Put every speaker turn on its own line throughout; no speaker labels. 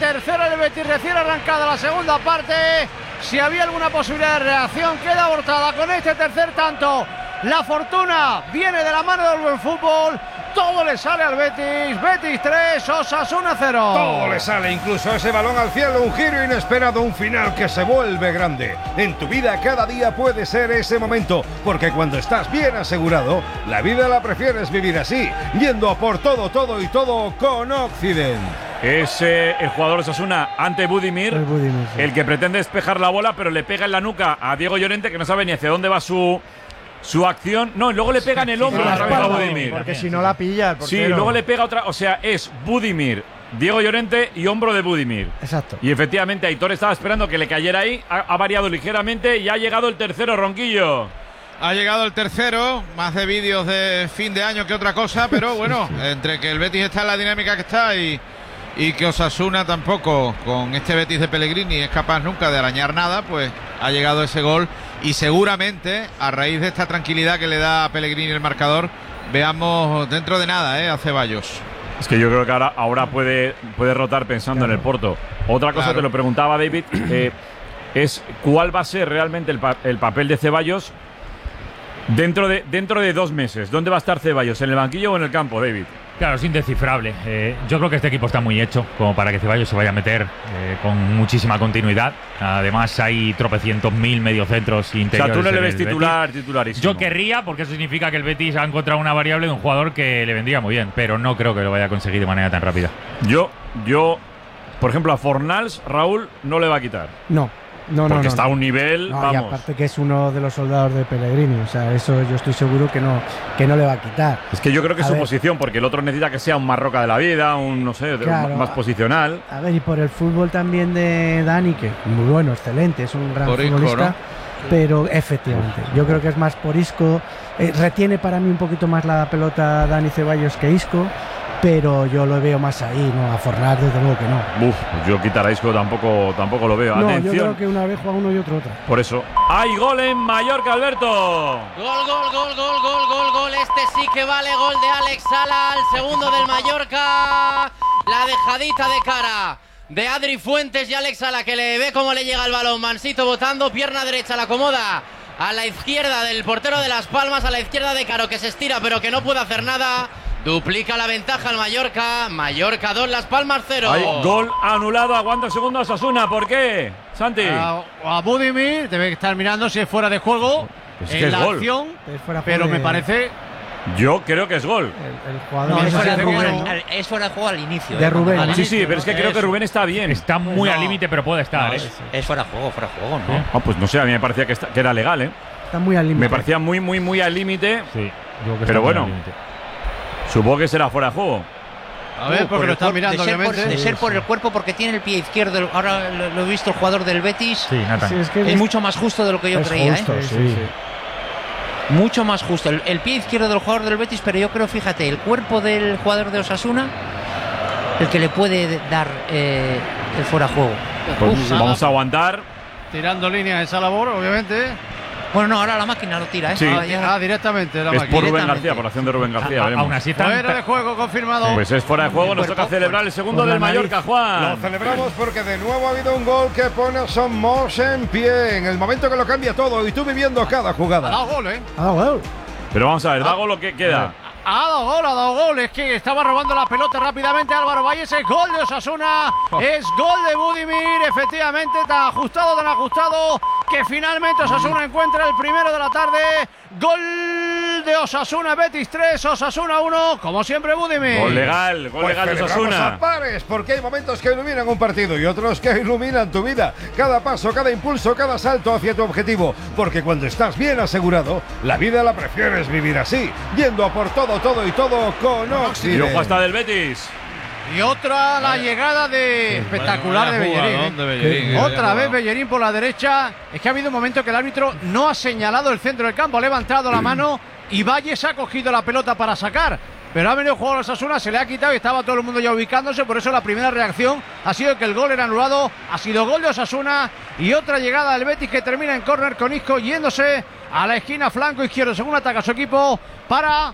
tercero el Betis recién arrancada la segunda parte. Si había alguna posibilidad de reacción, queda abortada con este tercer tanto. La fortuna viene de la mano del buen fútbol. Todo le sale al Betis. Betis 3, Osasuna 0.
Todo le sale, incluso ese balón al cielo, un giro inesperado, un final que se vuelve grande. En tu vida cada día puede ser ese momento, porque cuando estás bien asegurado, la vida la prefieres vivir así, yendo a por todo, todo y todo con Occident.
Es el jugador Osasuna ante Budimir,
sí.
El que pretende despejar la bola, pero le pega en la nuca a Diego Llorente, que no sabe ni hacia dónde va su acción. No, y luego le pega en el hombro otra vez a Budimir.
Porque si no la pilla el portero.
Sí, luego le pega otra. O sea, es Budimir, Diego Llorente y hombro de Budimir.
Exacto.
Y efectivamente, Aitor estaba esperando que le cayera ahí. Ha variado ligeramente y ha llegado el tercero, Ronquillo.
Ha llegado el tercero, más de vídeos de fin de año que otra cosa, pero bueno, entre que el Betis está en la dinámica que está y que Osasuna tampoco, con este Betis de Pellegrini, es capaz nunca de arañar nada, pues ha llegado ese gol. Y seguramente, a raíz de esta tranquilidad que le da a Pellegrini el marcador, veamos dentro de nada a Ceballos.
Es que yo creo que ahora puede rotar pensando en el Porto. Otra cosa que lo preguntaba David, es cuál va a ser realmente el papel de Ceballos dentro de 2 meses. ¿Dónde va a estar Ceballos? ¿En el banquillo o en el campo, David?
Claro, es indescifrable. Yo creo que este equipo está muy hecho como para que Ceballos se vaya a meter con muchísima continuidad. Además hay tropecientos mil mediocentros interiores.
O sea, tú no le ves
Betis.
titularísimo.
Yo querría, porque eso significa que el Betis ha encontrado una variable de un jugador que le vendría muy bien, pero no creo que lo vaya a conseguir de manera tan rápida.
Yo, por ejemplo, a Fornals, Raúl, no le va a quitar.
No,
porque está a un nivel, vamos.
Y aparte que es uno de los soldados de Pellegrini, o sea, eso yo estoy seguro que no le va a quitar.
Es que yo creo que es su posición, porque el otro necesita que sea un Marroca de la vida, un, no sé,
claro,
más posicional.
A ver, y por el fútbol también de Dani, que muy bueno, excelente, es un gran futbolista, ¿no? Pero efectivamente, yo creo que es más por Isco. Retiene para mí un poquito más la pelota Dani Ceballos que Isco, pero yo lo veo más ahí, ¿no? A Fornals desde luego que no.
Yo quitar a Isco tampoco lo veo.
No,
atención.
yo creo que una vez juega uno y otro otra.
Por eso. ¡Hay gol en Mallorca, Alberto!
Gol. Este sí que vale, gol de Alex Sala, el segundo del Mallorca. La dejadita de cara de Adri Fuentes y Alex Sala, que le ve cómo le llega el balón. Mansito botando, pierna derecha, la acomoda a la izquierda del portero de Las Palmas, a la izquierda de Caro, que se estira pero que no puede hacer nada. Duplica la ventaja al Mallorca. Mallorca 2, Las Palmas 0.
Hay gol anulado. Aguanta un segundo a Osasuna. ¿Por qué, Santi?
A Budimir debe estar mirando si es fuera de juego
es que
en la
gol.
Acción, pero me parece.
Yo creo que es gol.
El jugador
es fuera de juego, es fuera de juego al inicio.
De Rubén.
Sí, pero es que creo que Rubén está bien.
Está muy al límite, pero puede estar.
Es fuera de juego, ¿no?
Pues no sé, a mí me parecía que era legal,
Está muy al límite.
Me parecía muy al límite.
Sí,
pero bueno. Supongo que será fuera de juego.
A ver, porque lo está mirando, obviamente.
De ser por el cuerpo, porque tiene el pie izquierdo. Ahora lo he visto el jugador del Betis.
Sí, Nathan.
Sí, es que
es mucho más justo de lo que yo creía.
Justo, sí.
Mucho más justo. El pie izquierdo del jugador del Betis, pero yo creo, fíjate, el cuerpo del jugador de Osasuna, el que le puede dar el fuera de juego.
Pues vamos a aguantar.
Tirando líneas esa labor, obviamente.
Bueno, no, ahora la máquina lo tira,
Sí.
Directamente la
es
máquina.
por Rubén García, por la acción de Rubén García.
Aún así
fuera de juego, confirmado.
Pues es fuera de juego, nos toca celebrar el segundo del Mallorca, Juan.
Lo celebramos porque de nuevo ha habido un gol que pone a Somos en pie, en el momento que lo cambia todo, y tú viviendo cada jugada.
Ha dado gol,
Pero vamos a ver, da gol lo que queda.
Ha dado gol, es que estaba robando la pelota rápidamente Álvaro Valles, es gol de Osasuna, es gol de Budimir, efectivamente, tan ajustado, que finalmente Osasuna encuentra el primero de la tarde, gol de Osasuna, Betis 3, Osasuna 1, como siempre Budimir.
Gol legal de Osasuna.
A pares, porque hay momentos que iluminan un partido y otros que iluminan tu vida, cada paso, cada impulso, cada salto hacia tu objetivo, porque cuando estás bien asegurado, la vida la prefieres vivir así, yendo a por todo y todo con Occident.
Y ojo hasta del Betis.
Y otra la llegada de espectacular de Bellerín. Otra vez Bellerín por la derecha. Es que ha habido un momento que el árbitro no ha señalado el centro del campo, ha levantado la mano y Valles ha cogido la pelota para sacar. Pero ha venido el jugador de Osasuna, se le ha quitado y estaba todo el mundo ya ubicándose. Por eso la primera reacción ha sido que el gol era anulado. Ha sido gol de Osasuna y otra llegada del Betis que termina en córner con Isco yéndose a la esquina flanco izquierdo según ataca su equipo para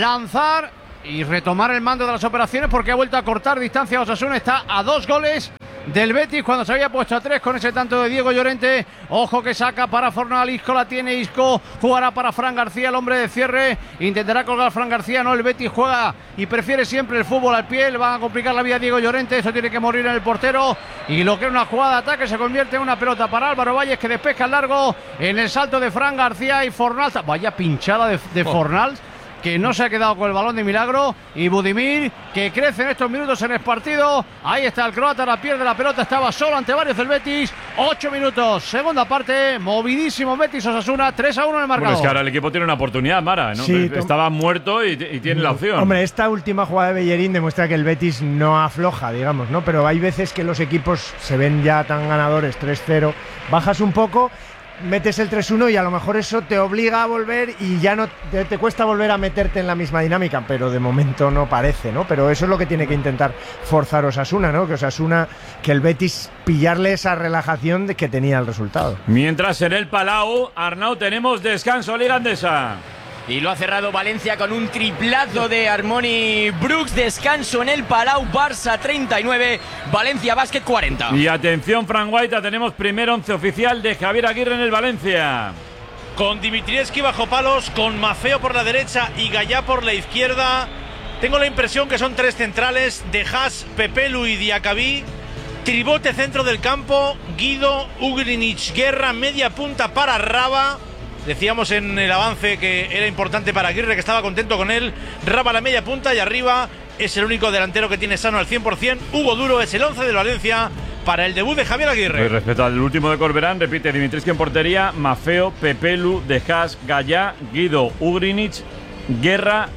lanzar y retomar el mando de las operaciones, porque ha vuelto a cortar distancia. Osasuna está a 2 goles del Betis cuando se había puesto a 3 con ese tanto de Diego Llorente. Ojo que saca para Fornal, Isco la tiene Isco, jugará para Fran García, el hombre de cierre, intentará colgar Fran García, no, el Betis juega y prefiere siempre el fútbol al pie, le van a complicar la vida a Diego Llorente, eso tiene que morir en el portero y lo que es una jugada de ataque se convierte en una pelota para Álvaro Valles que despeja el largo en el salto de Fran García y Fornal, vaya pinchada de Fornal, que no se ha quedado con el balón de milagro, y Budimir, que crece en estos minutos en el partido. Ahí está el croata, la pierde la pelota, estaba solo ante varios del Betis. 8 minutos, segunda parte, movidísimo Betis Osasuna, 3-1 en el marcador.
Bueno, es que ahora el equipo tiene una oportunidad, Mara, ¿no?
Sí,
estaba muerto y tiene la opción.
Hombre, esta última jugada de Bellerín demuestra que el Betis no afloja, digamos, ¿no? Pero hay veces que los equipos se ven ya tan ganadores, 3-0, bajas un poco, metes el 3-1 y a lo mejor eso te obliga a volver y ya no te cuesta volver a meterte en la misma dinámica, pero de momento no parece, ¿no? Pero eso es lo que tiene que intentar forzar Osasuna, ¿no? Que Osasuna, que el Betis pillarle esa relajación de que tenía el resultado.
Mientras en el Palau, Arnau, tenemos descanso, Liga Andesa.
Y lo ha cerrado Valencia con un triplazo de Harmony Brooks. Descanso en el Palau, Barça 39, Valencia Basket 40.
Y atención, Fran Guaita, tenemos primer 11 oficial de Javier Aguirre en el Valencia.
Con Dimitrievski bajo palos, con Maffeo por la derecha y Gallá por la izquierda. Tengo la impresión que son 3 centrales, de Haas, Pepelu y Diacabí. Tribote centro del campo, Guido, Ugrinic, Guerra, media punta para Raba. Decíamos en el avance que era importante para Aguirre, que estaba contento con él. Raba la media punta y arriba es el único delantero que tiene sano al 100%. Hugo Duro es el 11 del Valencia para el debut de Javier Aguirre.
Pues respecto al último de Corberán, repite Dimitrievski en portería, Maffeo, Pepelu, De Haas, Gallá, Guido, Ugrinic, Guerra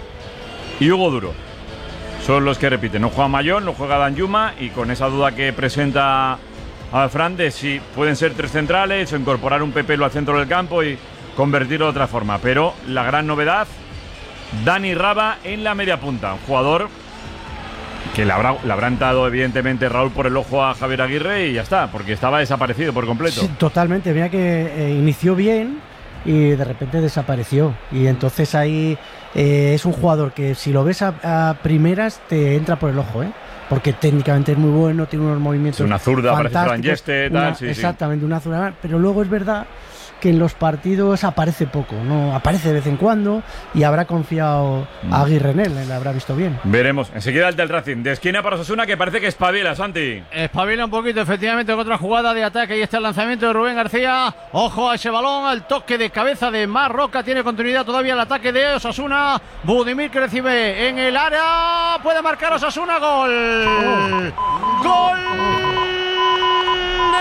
y Hugo Duro. Son los que repiten. No juega Mayón, no juega Danjuma, y con esa duda que presenta a Fran de si pueden ser 3 centrales o incorporar un Pepelu al centro del campo y convertirlo de otra forma. Pero la gran novedad, Dani Raba en la media punta, un jugador que le habrá entrado evidentemente Raúl por el ojo a Javier Aguirre y ya está, porque estaba desaparecido por completo.
Sí, totalmente, mira que inició bien y de repente desapareció, y entonces ahí es un jugador que si lo ves a primeras te entra por el ojo, porque técnicamente es muy bueno, tiene unos movimientos.
Es una zurda, parece Fran Yeste, tal, sí,
exactamente, una zurda, pero luego es verdad que en los partidos aparece poco, no aparece de vez en cuando, y habrá confiado a Aguirre en él, le habrá visto bien.
Veremos. Enseguida el del Racing, de esquina para Osasuna, que parece que espabila, Santi.
Espabila un poquito, efectivamente, con otra jugada de ataque. Ahí está el lanzamiento de Rubén García. Ojo a ese balón, al toque de cabeza de Marroca. Tiene continuidad todavía el ataque de Osasuna. Budimir, que recibe en el área. Puede marcar Osasuna. Gol. Gol de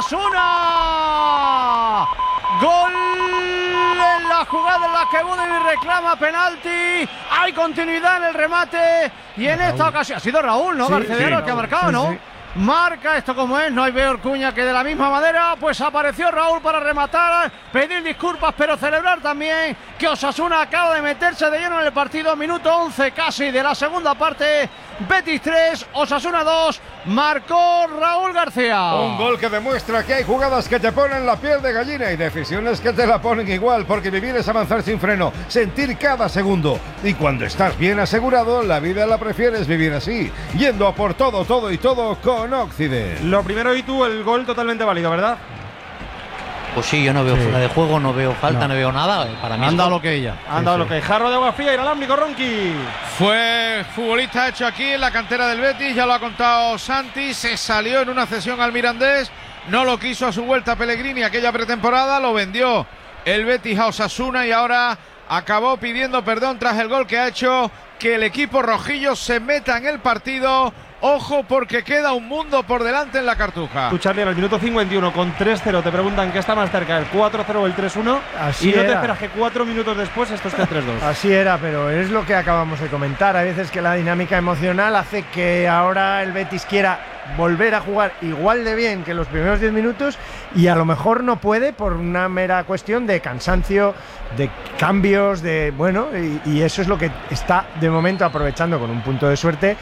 Osasuna. Gol en la jugada en la que Budimir reclama penalti. Hay continuidad en el remate. Y en esta ocasión ha sido Raúl, ¿no? Garcedero el que ha marcado, ¿no? Sí. Marca esto como es, no hay peor cuña que de la misma manera. Pues apareció Raúl para rematar, pedir disculpas, pero celebrar también que Osasuna acaba de meterse de lleno en el partido. Minuto 11 casi de la segunda parte. Betis 3, Osasuna 2. Marcó Raúl García.
Un gol que demuestra que hay jugadas que te ponen la piel de gallina y decisiones que te la ponen igual, porque vivir es avanzar sin freno, sentir cada segundo. Y cuando estás bien asegurado, la vida la prefieres vivir así, yendo a por todo, todo y todo con Occident.
Lo primero, y tú, el gol totalmente válido, ¿verdad?
Pues sí, yo no veo fuera de juego, no veo falta, no veo nada. Para mí
han dado lo que ella.
Han dado lo que. Jarro de agua fría, inalámbrico, Ronqui.
Fue futbolista hecho aquí en la cantera del Betis, ya lo ha contado Santi. Se salió en una cesión al Mirandés, no lo quiso a su vuelta Pellegrini aquella pretemporada, lo vendió el Betis a Osasuna y ahora acabó pidiendo perdón tras el gol que ha hecho que el equipo rojillo se meta en el partido. Ojo, porque queda un mundo por delante en la Cartuja.
Tú, Charlie, en el minuto 51 con 3-0 te preguntan qué está más cerca, el 4-0 o el 3-1.
Así
y no
era.
te esperas que 4 minutos después esto esté 3-2.
Así era, pero es lo que acabamos de comentar. Hay veces que la dinámica emocional hace que ahora el Betis quiera volver a jugar igual de bien que los primeros 10 minutos y a lo mejor no puede por una mera cuestión de cansancio, de cambios, de bueno, y eso es lo que está de momento aprovechando con un punto de suerte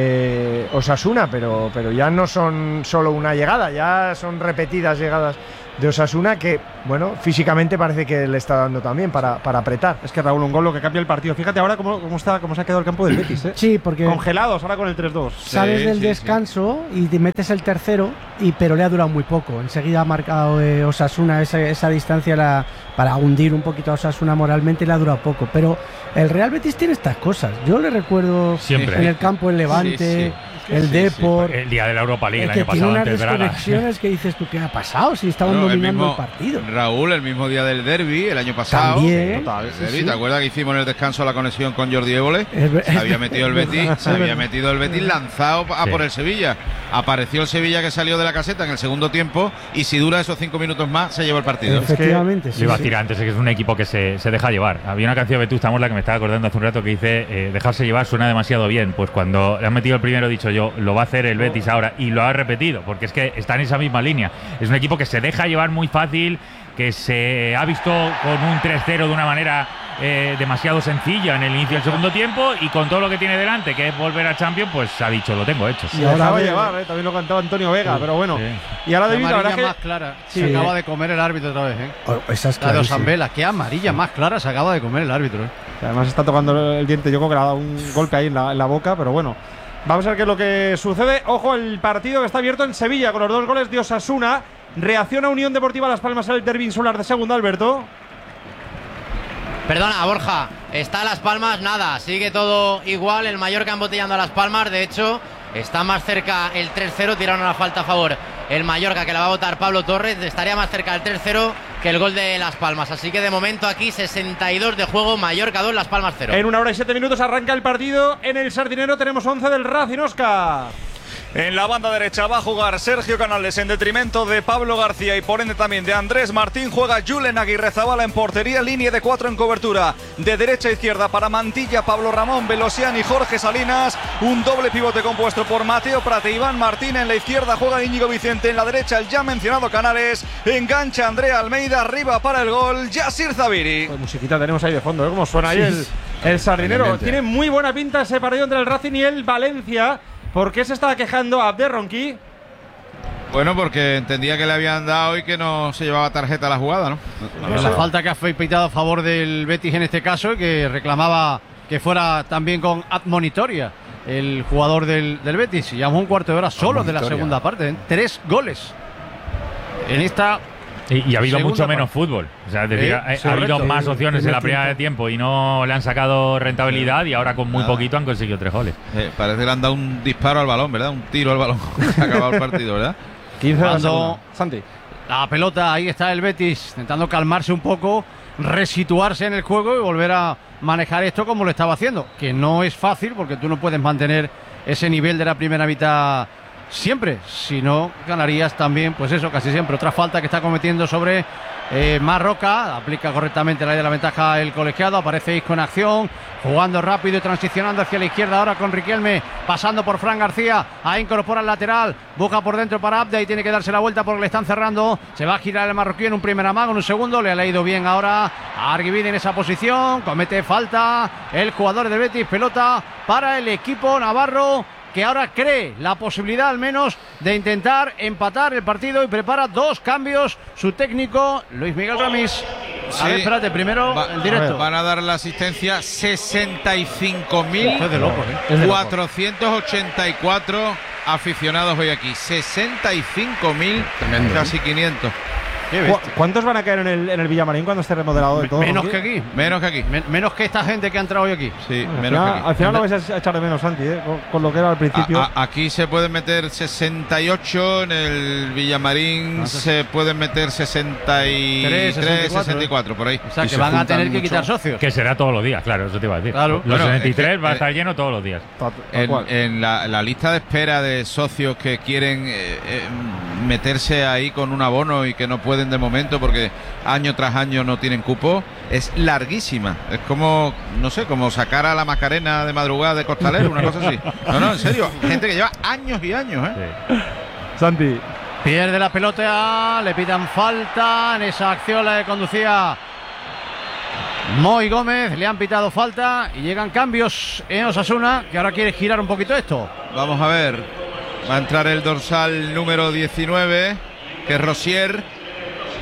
Osasuna, pero ya no son solo una llegada, ya son repetidas llegadas de Osasuna, que, bueno, físicamente parece que le está dando también para apretar.
Es que Raúl, un gol lo que cambia el partido. Fíjate ahora cómo se ha quedado el campo del Betis, ¿eh?
Sí, porque
congelados ahora con el 3-2.
Sales del descanso y te metes el tercero, pero le ha durado muy poco. Enseguida ha marcado Osasuna esa distancia para hundir un poquito a Osasuna moralmente, le ha durado poco. Pero el Real Betis tiene estas cosas. Yo le recuerdo
siempre
en el campo el Levante, el Depor,
el día de la Europa League el año
tiene
pasado
unas
antes de Braga.
desconexiones que dices tú, ¿qué ha pasado? Si estaban dominando el partido.
Raúl, el mismo día del derbi, el año pasado.
También.
Total, ¿te acuerdas que hicimos en el descanso la conexión con Jordi Évole? Se había metido el Betis, lanzado a por el Sevilla. Apareció el Sevilla que salió de la caseta en el segundo tiempo y si dura esos 5 minutos más se lleva el partido.
Efectivamente,
Le iba a tirar antes, es que es un equipo que se deja llevar. Había una canción de Vetusta Morla que me estaba acordando hace un rato que dice dejarse llevar suena demasiado bien. Pues cuando le han metido el primero, he dicho yo, lo va a hacer el Betis ahora y lo ha repetido, porque es que está en esa misma línea. Es un equipo que se deja llevar muy fácil, que se ha visto con un 3-0 de una manera demasiado sencilla en el inicio del segundo tiempo, y con todo lo que tiene delante, que es volver a Champions, pues ha dicho, lo tengo hecho.
Y ahora va a llevar, también lo cantaba Antonio Vega, pero bueno. Sí. Y ahora
David, la
amarilla
más clara se acaba de comer el árbitro otra vez,
Esa es
la de Osambela, qué amarilla más clara se acaba de comer el árbitro,
Además está tocando el diente, yo creo que le ha dado un golpe ahí en la boca, pero bueno. Vamos a ver qué es lo que sucede. Ojo, el partido que está abierto en Sevilla con los 2 goles de Osasuna. Reacciona Unión Deportiva Las Palmas al derbi insular de segunda, Alberto.
Perdona, Borja, está Las Palmas, nada, sigue todo igual, el Mallorca embotellando a Las Palmas, de hecho, está más cerca el 3-0, tiraron una falta a favor el Mallorca, que la va a votar Pablo Torres, estaría más cerca el 3-0 que el gol de Las Palmas, así que de momento aquí 62 de juego, Mallorca 2, Las Palmas 0.
En 1 hora y 7 minutos arranca el partido, en el Sardinero tenemos 11 del Racing, Oscar.
En la banda derecha va a jugar Sergio Canales en detrimento de Pablo García y por ende también de Andrés Martín. Juega Julen Aguirrezabala en portería, línea de 4 en cobertura. De derecha a izquierda para Mantilla, Pablo Ramón, Velosian y Jorge Salinas. Un doble pivote compuesto por Mateo Prat e Iván Martín. En la izquierda juega Íñigo Vicente. En la derecha el ya mencionado Canales. Engancha Andrea Almeida. Arriba para el gol Yasir Zabiri.
Pues musiquita tenemos ahí de fondo, Cómo suena ahí el Sardinero. Tiene muy buena pinta ese partido entre el Racing y el Valencia. ¿Por qué se estaba quejando Abder Ronqui?
Bueno, porque entendía que le habían dado y que no se llevaba tarjeta a la jugada, ¿no?
La falta que ha pitado a favor del Betis en este caso, y que reclamaba que fuera también con admonitoria el jugador del Betis. Y llevamos un cuarto de hora solo de la segunda parte, 3 goles en esta.
Y ha habido mucho menos
parte.
Fútbol. O sea, es decir, ha habido más opciones en la primera de tiempo y no le han sacado rentabilidad, y ahora con muy poquito han conseguido 3 goles.
Parece que le han dado un disparo al balón, ¿verdad? Un tiro al balón. Se ha acabado el partido, ¿verdad?
15 de Santi.
La pelota, ahí está el Betis, intentando calmarse un poco, resituarse en el juego y volver a manejar esto como lo estaba haciendo. Que no es fácil, porque tú no puedes mantener ese nivel de la primera mitad siempre, si no ganarías también, pues eso, casi siempre. Otra falta que está cometiendo sobre Marroca, aplica correctamente la ley de la ventaja el colegiado, aparece Isco en acción, jugando rápido y transicionando hacia la izquierda ahora con Riquelme, pasando por Fran García, ahí incorpora el lateral, busca por dentro para Abde y tiene que darse la vuelta porque le están cerrando, se va a girar el marroquí en un primer amago, en un segundo, le ha leído bien ahora a Arguibide en esa posición, comete falta el jugador del Betis, pelota para el equipo navarro, que ahora cree la posibilidad al menos de intentar empatar el partido y prepara 2 cambios su técnico Luis Miguel Ramis. A ver, espérate, primero el directo.
Van a dar la asistencia 65.484 aficionados hoy aquí. 65.000, casi 500.
¿Cuántos van a caer en el Villamarín cuando esté remodelado de todo?
Menos que aquí. Menos que esta gente que ha entrado hoy aquí.
Sí,
al final lo vais a echar de menos, Santi, con lo que era al principio.
Aquí se pueden meter 68, en el Villamarín se pueden meter 63, 64, por ahí.
O sea, que van a tener que quitar socios.
Que será todos los días, claro, eso te iba a decir. Claro. Los 63 va a estar lleno todos los días.
En la lista de espera de socios que quieren meterse ahí con un abono y que no pueden de momento porque año tras año no tienen cupo, es larguísima. Es como, no sé, como sacar a la Macarena de madrugada de Costalero, una cosa así. No, en serio, gente que lleva años y años,
Sí. Santi.
Pierde la pelota, le pitan falta, en esa acción la que conducía Moy Gómez, le han pitado falta y llegan cambios en Osasuna, que ahora quiere girar un poquito esto.
Vamos a ver, va a entrar el dorsal número 19, que es Rosier.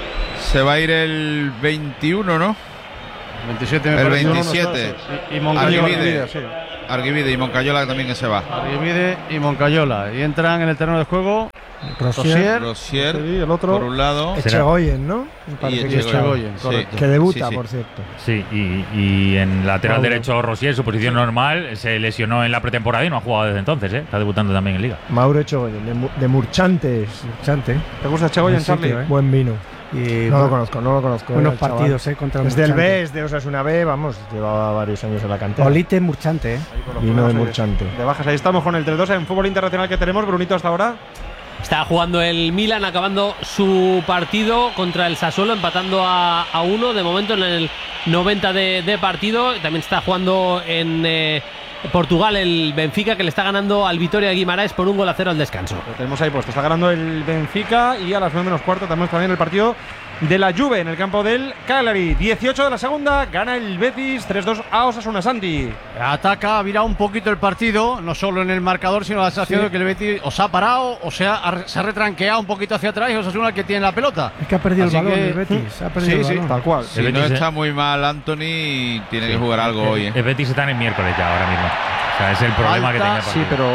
Se va a ir el 21, ¿no?
27
el 27.
Y Moncayola.
Arguivide y Moncayola también que se va.
Arguivide y Moncayola. Y entran en el terreno de juego Rosier,
sí, el otro
por un lado.
Echegoyen, ¿no?
Y Echegoyen,
correcto. Que debuta, por cierto.
Sí, y en lateral derecho Rosier, su posición normal, se lesionó en la pretemporada y no ha jugado desde entonces, Está debutando también en Liga.
Mauro Echegoyen, de Murchantes.
¿Te gusta Echegoyen, Charlie?
Buen vino. Y no lo conozco.
Buenos partidos, contra el
Desde el B, es de Osasuna B, vamos, llevaba varios años en la cantera.
Olite Murchante,
Vino de Murchante.
De bajas, ahí estamos con el 3-2 en fútbol internacional que tenemos. Brunito, hasta ahora.
Está jugando el Milan, acabando su partido contra el Sassuolo, empatando a 1 de momento en el 90 de partido. También está jugando en Portugal el Benfica, que le está ganando al Vitoria de Guimarães por 1-0 al descanso.
Lo tenemos ahí puesto, está ganando el Benfica y a las 9:15 tenemos también el partido de la Juve en el campo del Cagliari. 18 de la segunda, gana el Betis 3-2 a Osasuna. Santi.
Ataca, ha virado un poquito el partido, no solo en el marcador, sino la sensación de que el Betis o se ha parado o se ha retranqueado un poquito hacia atrás y Osasuna el que tiene la pelota.
Es que ha perdido el balón el Betis. Ha perdido el balón.
Tal cual.
Si no está muy mal Anthony, tiene que jugar algo hoy.
El Betis está en miércoles ya ahora mismo. O sea, es el problema que tiene el partido.
Sí, pero.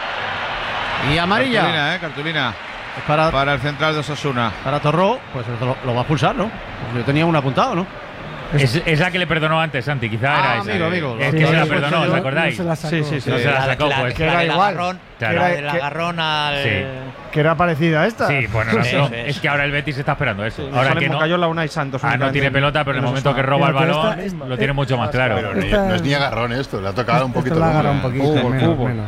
Y amarilla.
Cartulina. Para el central de Osasuna.
Para Torró, pues lo va a expulsar, ¿no? Yo tenía un apuntado, ¿no?
Es la que le perdonó antes, Santi, quizá era esa.
Amigo.
Es que se la perdonó, ¿os acordáis?
No se
la sacó, pues.
Que era igual.
Claro.
Del agarrón al.
Sí.
Que era parecida a esta.
Sí, bueno, es que ahora el Betis está esperando eso. Ahora que
no. Unai Santos.
No tiene pelota, pero en el momento que roba el balón lo tiene mucho más claro.
Pero no es ni agarrón esto, le ha tocado un poquito.
Menos.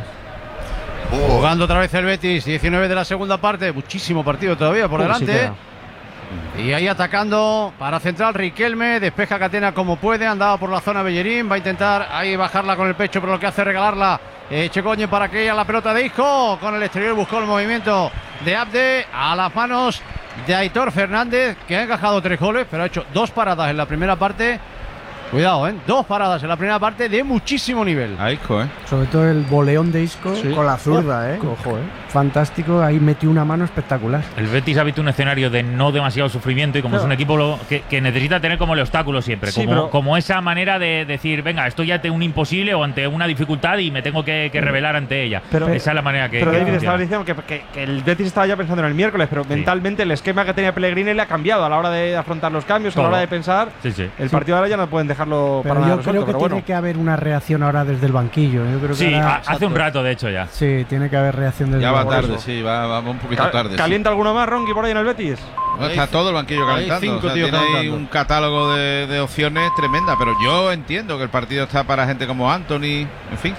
Jugando otra vez el Betis, 19 de la segunda parte, muchísimo partido todavía por delante. Y ahí atacando para central Riquelme, despeja Catena como puede, andaba por la zona Bellerín, va a intentar ahí bajarla con el pecho, pero lo que hace es regalarla Echegoyen para que ella la pelota de Isco, con el exterior buscó el movimiento de Abde a las manos de Aitor Fernández, que ha encajado 3 goles, pero ha hecho 2 paradas en la primera parte. Cuidado, 2 paradas en la primera parte de muchísimo nivel.
A Isco,
Sobre todo el boleón de Isco.
Sí. Con la zurda,
Ojo, Fantástico, ahí metió una mano espectacular.
El Betis ha visto un escenario de no demasiado sufrimiento y como es un equipo que necesita tener como el obstáculo siempre. Sí, como esa manera de decir, venga, estoy ante un imposible o ante una dificultad y me tengo que revelar ante ella. Esa es la manera que.
Pero David estaba diciendo que el Betis estaba ya pensando en el miércoles, pero mentalmente el esquema que tenía Pellegrini le ha cambiado a la hora de afrontar los cambios, a la hora de pensar. El partido ahora ya no pueden dejarlo
pero
para
yo creo que tiene que haber una reacción ahora desde el banquillo. Yo creo que
hace un rato de hecho ya.
Sí, tiene que haber reacción desde el banquillo.
Ya va tarde, sí, va un poquito tarde.
¿Calienta alguno más, Ronqui, por ahí en el Betis?
No, está todo el banquillo calentando. Tiene ahí un catálogo de opciones tremenda, pero yo entiendo que el partido está para gente como Anthony, en fin.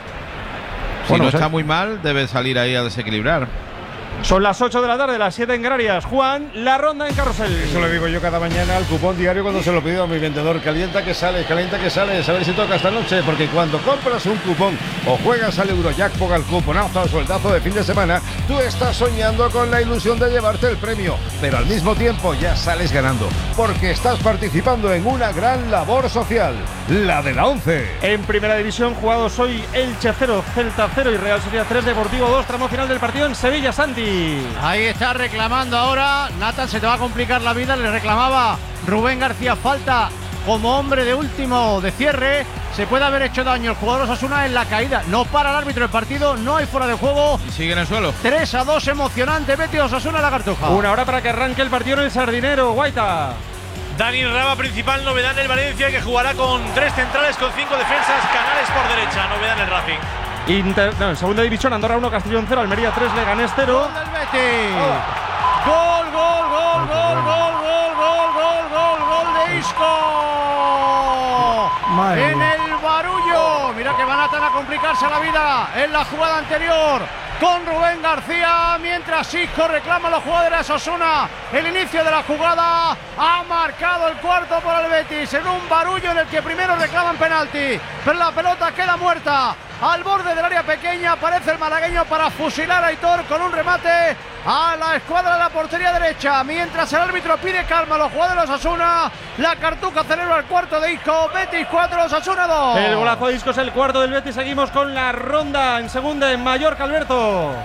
Si no está muy mal, debe salir ahí a desequilibrar.
Son las 8 de la tarde, las 7 en Canarias. Juan, la ronda en Carrusel.
Eso le digo yo cada mañana al cupón diario cuando se lo pido a mi vendedor. Calienta que sale, a ver si toca esta noche. Porque cuando compras un cupón o juegas al Eurojackpot, al cuponazo, al sueldazo de fin de semana, tú estás soñando con la ilusión de llevarte el premio. Pero al mismo tiempo ya sales ganando. Porque estás participando en una gran labor social. La de la 11.
En primera división, jugados hoy Elche 0, Celta 0 y Real Sociedad 3, Deportivo 2. Tramo final del partido en Sevilla, Santi.
Ahí está reclamando ahora. Nathan, se te va a complicar la vida. Le reclamaba Rubén García falta como hombre de último de cierre. Se puede haber hecho daño el jugador Osasuna en la caída. No para el árbitro del partido, no hay fuera de juego.
Y sigue en el suelo.
3-2, emocionante. Betis Osasuna la Cartuja.
Una hora para que arranque el partido en el Sardinero. Guaita.
Dani Raba, principal novedad del Valencia, que jugará con 3 centrales, con 5 defensas. Canales por derecha, novedad en el Racing.
En segunda división, Andorra 1, Castellón 0, Almería 3, Leganés 0.
Gol del Betis. Gol de Isco. En el Barullo. Mira que van a complicarse la vida en la jugada anterior con Rubén García, mientras Isco reclama a los jugadores de Osasuna. El inicio de la jugada ha marcado el cuarto por el Betis en un Barullo en el que primero reclaman penalti, pero la pelota queda muerta al borde del área pequeña. Aparece el malagueño para fusilar a Aitor con un remate a la escuadra de la portería derecha, mientras el árbitro pide calma a los jugadores de Osasuna. La Cartuja celebra el cuarto de Isco. Betis 4, Osasuna 2.
El golazo de Isco es el cuarto del Betis. Seguimos con la ronda en segunda en Mallorca, Alberto.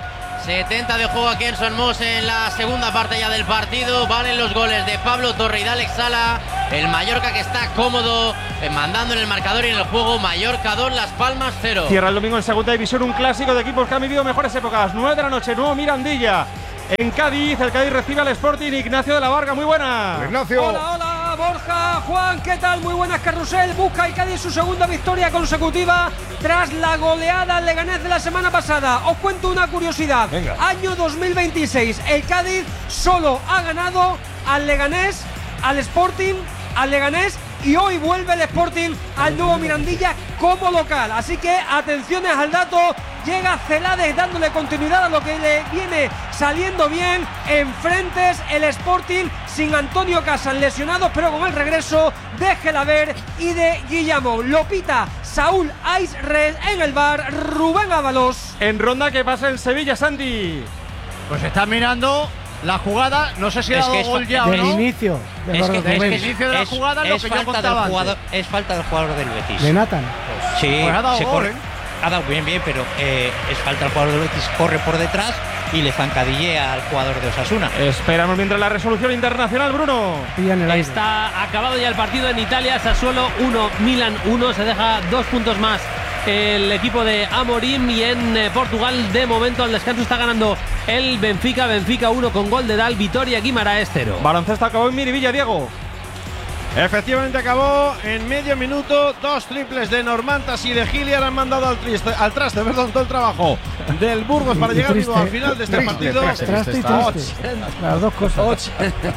70 de juego aquí en Son Mos en la segunda parte ya del partido. Valen los goles de Pablo Torre y de Alex Sala. El Mallorca que está cómodo, mandando en el marcador y en el juego. Mallorca 2, Las Palmas 0.
Cierra el domingo en segunda división un clásico de equipos que han vivido mejores épocas. 9 de la noche, nuevo Mirandilla. En Cádiz, el Cádiz recibe al Sporting. Ignacio de la Varga, muy buena.
Ignacio.
Hola, Borja, Juan, ¿qué tal? Muy buenas, Carrusel. Busca el Cádiz su segunda victoria consecutiva tras la goleada al Leganés de la semana pasada. Os cuento una curiosidad.
Venga.
Año 2026, el Cádiz solo ha ganado al Leganés, al Sporting, al Leganés, y hoy vuelve el Sporting al nuevo Mirandilla como local. Así que atenciones al dato. Llega Celades dándole continuidad a lo que le viene saliendo bien. Enfrentes el Sporting sin Antonio Casas lesionado, pero con el regreso de Gelaber y de Guillamón. Lo pita Saúl Aisres en el bar. Rubén Ábalos.
En ronda que pasa en Sevilla, Santi.
Pues está mirando la jugada, no sé si ha dado gol ya o no.
Del inicio.
Del inicio de la jugada, lo que yo contaba antes.
Es falta del jugador del Betis.
De Nathan.
Sí,
pues ha dado gol,
ha dado bien, pero es falta del jugador del Betis. Corre por detrás y le zancadillea al jugador de Osasuna.
Esperamos mientras la resolución internacional, Bruno.
Está acabado ya el partido en Italia. Sassuolo 1, Milan 1. Se deja 2 puntos más el equipo de Amorim, y en Portugal de momento al descanso está ganando el Benfica 1 con gol de Dal, Vitoria Guimaraes 0.
Baloncesto acabó en Miribilla, Diego.
Efectivamente acabó en medio minuto. 2 triples de Normantas y de Hilliard han mandado al traste, todo el trabajo del Burgos para llegar vivo al final de este partido.
Las dos cosas.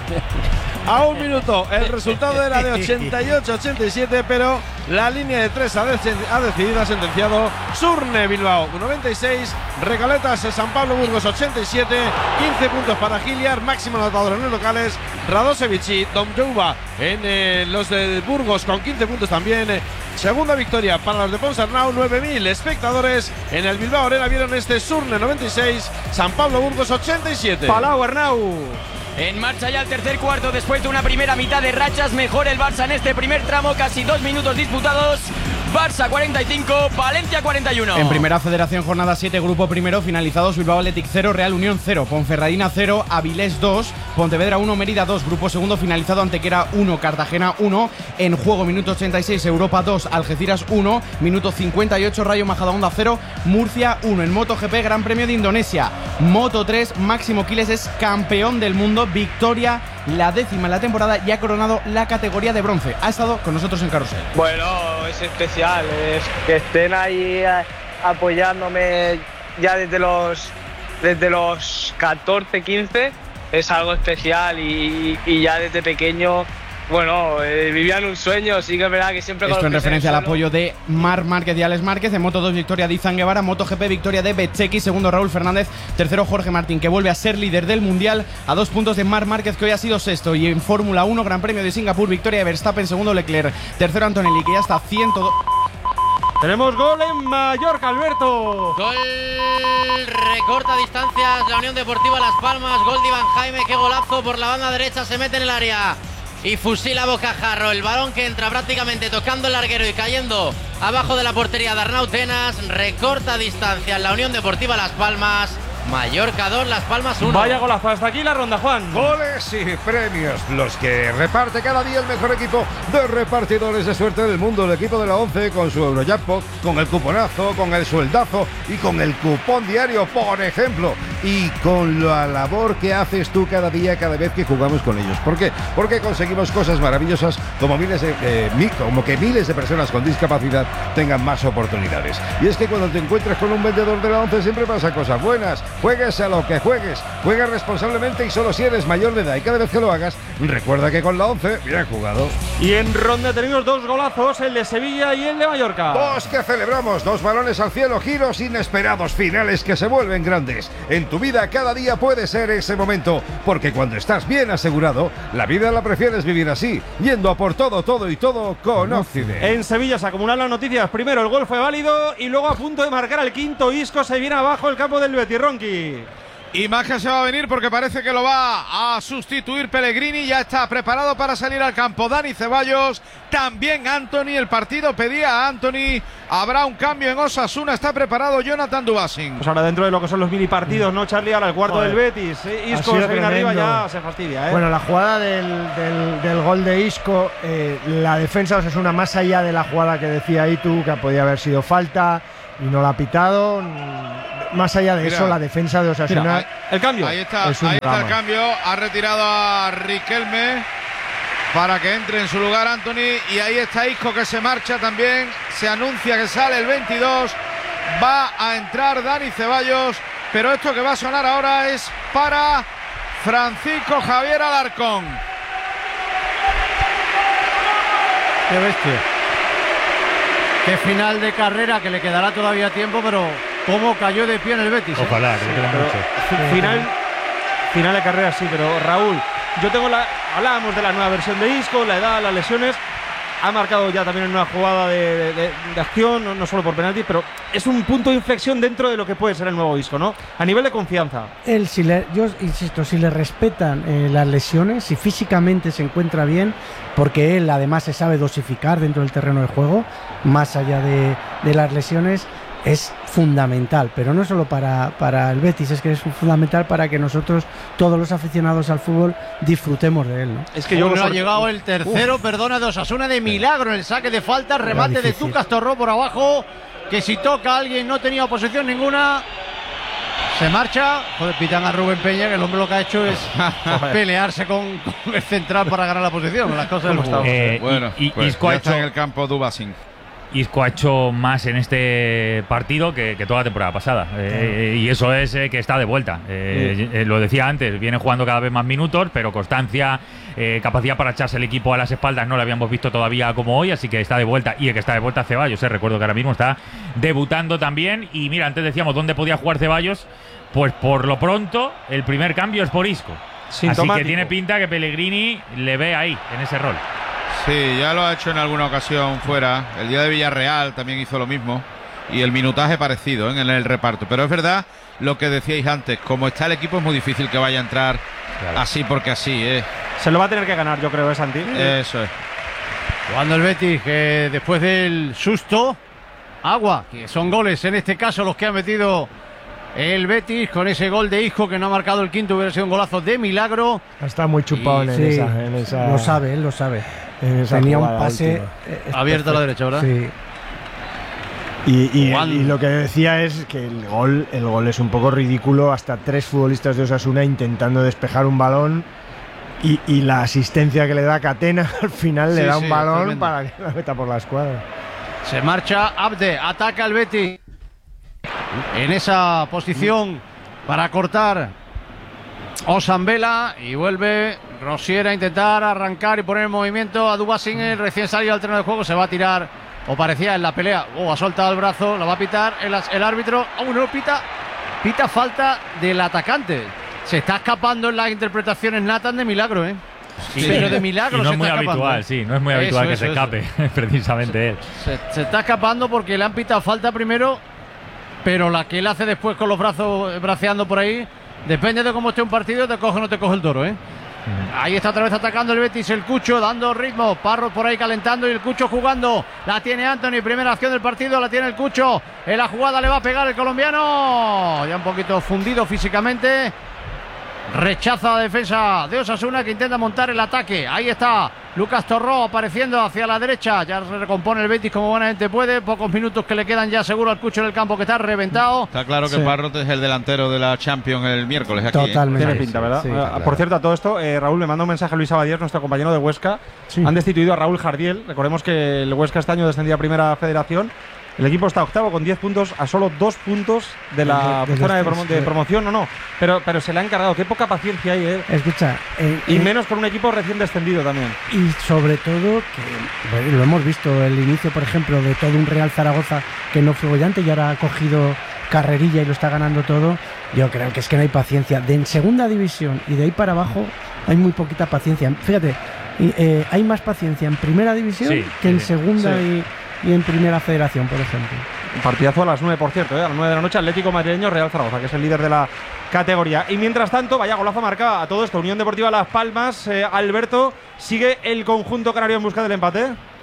A 1 minuto. El resultado era de 88-87, pero la línea de 3 ha decidido, ha sentenciado Surne Bilbao 96, Recoletas San Pablo Burgos 87, 15 puntos para Hilliard, máximo anotador en los locales, Radosevic y Domjouba en los de Burgos con 15 puntos también. Segunda victoria para los de Ponsarnau. 9.000 espectadores en el Bilbao Arena vieron este Surne 96, San Pablo Burgos 87.
Palau Arnau.
En marcha ya el tercer cuarto después de una primera mitad de rachas. Mejor el Barça en este primer tramo, casi 2 minutos disputados. Barça 45, Valencia 41.
En primera federación, jornada 7, grupo primero, finalizados: Bilbao Athletic 0, Real Unión 0, Ponferradina 0, Avilés 2, Pontevedra 1, Mérida 2. Grupo segundo, finalizado: Antequera 1, Cartagena 1. En juego, minuto 86, Europa 2, Algeciras 1. Minuto 58, Rayo Majadahonda 0, Murcia 1. En MotoGP, Gran Premio de Indonesia, Moto 3, Máximo Quiles es campeón del mundo. Victoria, la 10ª en la temporada, y ha coronado la categoría de bronce. Ha estado con nosotros en Carrusel.
Bueno, es especial, es que estén ahí apoyándome ya desde los 14, 15, es algo especial, y ya desde pequeño, bueno, vivían un sueño. Sí que es verdad que siempre...
Esto en referencia al apoyo de Marc Márquez y Alex Márquez. En Moto 2, victoria de Izan Guevara. MotoGP, victoria de Bezzecchi. Segundo, Raúl Fernández. Tercero, Jorge Martín, que vuelve a ser líder del Mundial a 2 puntos de Marc Márquez, que hoy ha sido sexto. Y en Fórmula 1, Gran Premio de Singapur, victoria de Verstappen. Segundo, Leclerc. Tercero, Antonelli, que ya está 102.
Tenemos gol en Mallorca, Alberto.
Gol, recorta distancias la Unión Deportiva Las Palmas. Gol de Iván Jaime, qué golazo por la banda derecha, se mete en el área y fusila bocajarro. El balón que entra prácticamente tocando el larguero y cayendo abajo de la portería de Arnau Tenas. Recorta distancias la Unión Deportiva Las Palmas. Mallorca 2, Las Palmas 1.
Vaya golazo, hasta aquí la ronda, Juan.
Goles y premios, los que reparte cada día el mejor equipo de repartidores de suerte del mundo, el equipo de la 11, con su Eurojackpot, con el cuponazo, con el sueldazo y con el cupón diario, por ejemplo, y con la labor que haces tú cada día, cada vez que jugamos con ellos. ¿Por qué? Porque conseguimos cosas maravillosas, como que miles de personas con discapacidad tengan más oportunidades. Y es que cuando te encuentres con un vendedor de la 11 siempre pasan cosas buenas. Juegues a lo que juegues, juega responsablemente y solo si eres mayor de edad. Y cada vez que lo hagas, recuerda que con la 11, bien jugado.
Y en ronda tenemos 2 golazos, el de Sevilla y el de Mallorca.
2 que celebramos, 2 balones al cielo, giros inesperados, finales que se vuelven grandes. En tu vida cada día puede ser ese momento, porque cuando estás bien asegurado, la vida la prefieres vivir así, yendo a por todo con Occident.
En Sevilla se acumulan las noticias. Primero, el gol fue válido, y luego, a punto de marcar el quinto, Isco se viene abajo el campo del Betis.
Imagen se va a venir porque parece que lo va a sustituir Pellegrini. Ya está preparado para salir al campo Dani Ceballos, también Anthony. El partido pedía a Anthony Habrá un cambio en Osasuna, está preparado Jonathan Dubasing.
Pues ahora dentro de lo que son los mini partidos, ¿no, Charlie? Ahora el cuarto del Betis. Isco se viene arriba, ya se fastidia, ¿eh?
Bueno, la jugada del gol de Isco, la defensa de Osasuna, más allá de la jugada que decía Itu, que podía haber sido falta y no la ha pitado, más allá de eso, la defensa de Osasuna.
Mira, el cambio. Ahí está el cambio. Ha retirado a Riquelme para que entre en su lugar Anthony, y ahí está Isco que se marcha también. Se anuncia que sale el 22. Va a entrar Dani Ceballos, pero esto que va a sonar ahora es para Francisco Javier Alarcón.
Qué bestia. Qué final de carrera, que le quedará todavía tiempo, pero cómo cayó de pie en el Betis.
Ojalá, que le queda mucho.
Final de carrera, sí, pero Raúl, yo tengo hablábamos de la nueva versión de Isco, la edad, las lesiones. Ha marcado ya también en una jugada de acción, no solo por penalti, pero es un punto de inflexión dentro de lo que puede ser el nuevo Isco, ¿no? A nivel de confianza.
Yo insisto, si le respetan las lesiones, si físicamente se encuentra bien, porque él además se sabe dosificar dentro del terreno de juego, más allá de las lesiones, es fundamental, pero no solo para el Betis, es que es fundamental para que nosotros, todos los aficionados al fútbol, disfrutemos de él, ¿no?
Es que ha llegado el tercero, de Osasuna de milagro en el saque de falta, remate de Tucas Torró por abajo, que si toca a alguien no tenía oposición ninguna. Se marcha, pitan a Rubén Peña, que el hombre lo que ha hecho es pelearse con el central para ganar la posición. Las cosas del juego.
Bueno, pues
Isco
ya está en el campo Dubasing.
Isco ha hecho más en este partido que toda la temporada pasada, y eso es que está de vuelta. Lo decía antes, viene jugando cada vez más minutos, pero constancia, capacidad para echarse el equipo a las espaldas no lo habíamos visto todavía como hoy, así que está de vuelta. Y el que está de vuelta Ceballos, recuerdo que ahora mismo está debutando también. Y mira, antes decíamos dónde podía jugar Ceballos, pues por lo pronto el primer cambio es por Isco, así que tiene pinta que Pellegrini le ve ahí, en ese rol.
Sí, ya lo ha hecho en alguna ocasión fuera. El día de Villarreal también hizo lo mismo. Y el minutaje parecido en el reparto. Pero es verdad lo que decíais antes. Como está el equipo es muy difícil que vaya a entrar así porque así.
Se lo va a tener que ganar, yo creo, Santi.
Eso es.
Jugando el Betis, que después del susto, agua, que son goles en este caso los que ha metido el Betis, con ese gol de Isco que no ha marcado el quinto, hubiera sido un golazo de milagro.
Está muy chupado en esa.
Lo sabe, él lo sabe.
Tenía
un pase
abierto a la derecha, ¿verdad?
Sí. Y lo que decía es que el gol es un poco ridículo. Hasta 3 futbolistas de Osasuna intentando despejar un balón, y la asistencia que le da Catena al final le da un balón para que la meta por la escuadra.
Se marcha Abde, ataca el Betis en esa posición para cortar Osambela, y vuelve Rosier a intentar arrancar y poner en movimiento a Dubasing, el recién salido al terreno de juego. Se va a tirar, o parecía en la pelea, ha soltado el brazo, la va a pitar el árbitro. No pita falta del atacante. Se está escapando en las interpretaciones Nathan de milagro,
Sí,
pero de milagro.
y no
se
es muy
está
habitual, no es muy habitual que se escape, precisamente él.
Se está escapando porque le han pitado falta primero, pero la que él hace después con los brazos braceando por ahí, depende de cómo esté un partido, te coge o no te coge el toro, Ahí está otra vez atacando el Betis, el Cucho dando ritmo, Parro por ahí calentando y el Cucho jugando. La tiene Anthony, primera acción del partido, la tiene el Cucho. En la jugada le va a pegar el colombiano, ya un poquito fundido físicamente. Rechaza la defensa de Osasuna, que intenta montar el ataque. Ahí está Lucas Torró apareciendo hacia la derecha. Ya se recompone el Betis como buenamente puede. Pocos minutos que le quedan ya seguro al Cucho en el campo, que está reventado.
Está claro que Parrot es el delantero de la Champions el miércoles aquí.
Totalmente.
Tiene pinta, ¿verdad?
Sí, claro.
Por cierto, a todo esto, Raúl, me manda un mensaje a Luis Abadías, nuestro compañero de Huesca. Han destituido a Raúl Jardiel. Recordemos que el Huesca este año descendía a Primera Federación. El equipo está octavo con 10 puntos, a solo 2 puntos de la zona de promoción, pero se le ha encargado. Qué poca paciencia hay,
Escucha,
y menos con un equipo recién descendido también.
Y sobre todo, que lo hemos visto, el inicio, por ejemplo, de todo un Real Zaragoza que no fue bollante y ahora ha cogido carrerilla y lo está ganando todo. Yo creo que es que no hay paciencia. En segunda división y de ahí para abajo hay muy poquita paciencia. Fíjate, hay más paciencia en primera división que en segunda y en Primera Federación, por ejemplo.
Partidazo a las 9, por cierto, a las 9 de la noche, Atlético Madrileño, Real Zaragoza, que es el líder de la categoría. Y mientras tanto, vaya golazo marca a todo esto, Unión Deportiva Las Palmas. Alberto, ¿sigue el conjunto canario en busca del empate?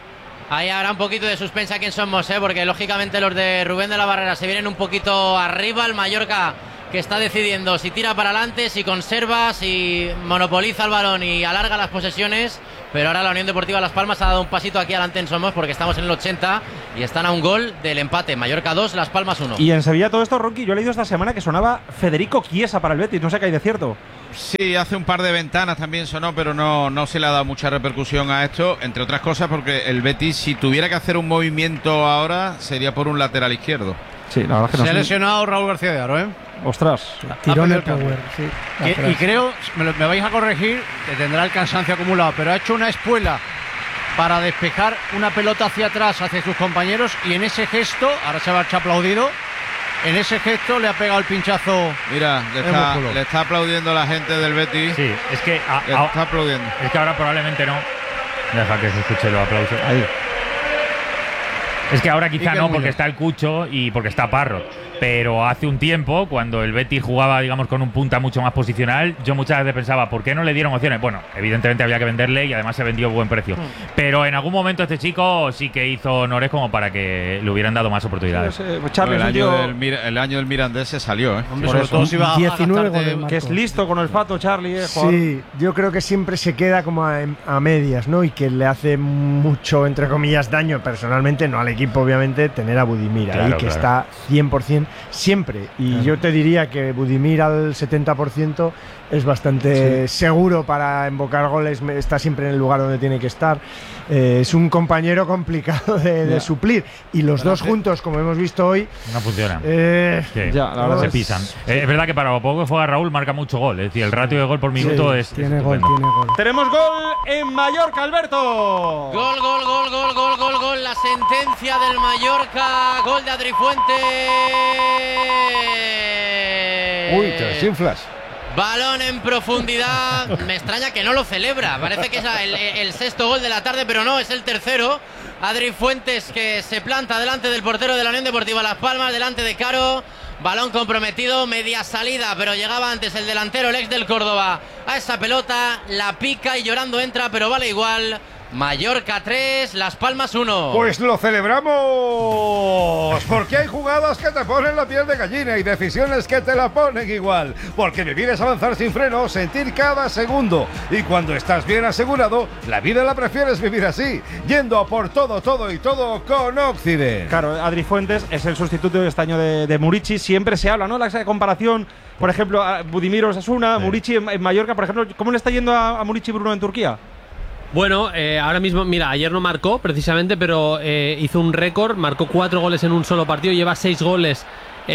Ahí habrá un poquito de suspensa aquí en Somos, porque lógicamente los de Rubén de la Barrera se vienen un poquito arriba. El Mallorca que está decidiendo si tira para adelante, si conserva, si monopoliza el balón y alarga las posesiones. Pero ahora la Unión Deportiva Las Palmas ha dado un pasito aquí adelante en Somos porque estamos en el 80 y están a un gol del empate. Mallorca 2, Las Palmas 1.
Y en Sevilla todo esto, Ronqui, yo he leído esta semana que sonaba Federico Chiesa para el Betis, no sé qué hay de cierto.
Sí, hace un par de ventanas también sonó, pero no se le ha dado mucha repercusión a esto, entre otras cosas porque el Betis, si tuviera que hacer un movimiento ahora, sería por un lateral izquierdo.
Sí, la verdad es que
se ha lesionado Raúl García de Aro,
Ostras.
Tirón el power, sí.
Y creo, me vais a corregir, que tendrá el cansancio acumulado, pero ha hecho una espuela para despejar una pelota hacia atrás, hacia sus compañeros, y en ese gesto, ahora se va a echar aplaudido, en ese gesto le ha pegado el pinchazo.
Mira, le está aplaudiendo la gente del Betis.
Sí, es que
está aplaudiendo.
Es que ahora probablemente no. Deja que se escuche los aplausos. Ahí. Es que ahora quizá no, porque está el Cucho y porque está Parrot. Pero hace un tiempo, cuando el Betis jugaba, digamos, con un punta mucho más posicional, yo muchas veces pensaba, ¿por qué no le dieron opciones? Bueno, evidentemente había que venderle y además se vendió a buen precio. Pero en algún momento este chico sí que hizo honores como para que le hubieran dado más oportunidades.
Sí, el año del Mirandés se salió,
Hombre, sobre todo si va 19 goles, que es listo con el Pato, Charlie.
Sí, yo creo que siempre se queda como a medias, ¿no? Y que le hace mucho, entre comillas, daño personalmente, no al equipo, obviamente, tener a Budimir ahí, que está 100% siempre. Y yo te diría que Budimir al 70% es bastante seguro para invocar goles, está siempre en el lugar donde tiene que estar. Es un compañero complicado de suplir. Y los dos juntos, como hemos visto hoy,
no funcionan.
La verdad
se pisan. Es verdad que para lo poco que juega Raúl marca mucho gol. Es decir, el ratio de gol por minuto es.
Tiene gol.
Tenemos gol en Mallorca, Alberto.
Gol. La sentencia del Mallorca. Gol de Adri Fuentes.
Uy, te desinflas.
Balón en profundidad. Me extraña que no lo celebra. Parece que es el sexto gol de la tarde, pero no, es el tercero. Adri Fuentes, que se planta delante del portero de la Unión Deportiva Las Palmas, delante de Caro. Balón comprometido, media salida, pero llegaba antes el delantero, el ex del Córdoba, a esa pelota. La pica y llorando entra, pero vale igual. Mallorca 3, Las Palmas 1.
Pues lo celebramos, porque hay jugadas que te ponen la piel de gallina y decisiones que te la ponen igual, porque vivir es avanzar sin freno, sentir cada segundo, y cuando estás bien asegurado, la vida la prefieres vivir así, yendo a por todo con Occident.
Claro, Adri Fuentes es el sustituto de este año de Murici, siempre se habla, ¿no? La comparación, por ejemplo, a Budimir Osasuna, Murici en Mallorca, por ejemplo, ¿cómo le está yendo a Murici Bruno en Turquía?
Bueno, ahora mismo, mira, ayer no marcó precisamente, pero hizo un récord, marcó 4 goles en un solo partido, lleva 6 goles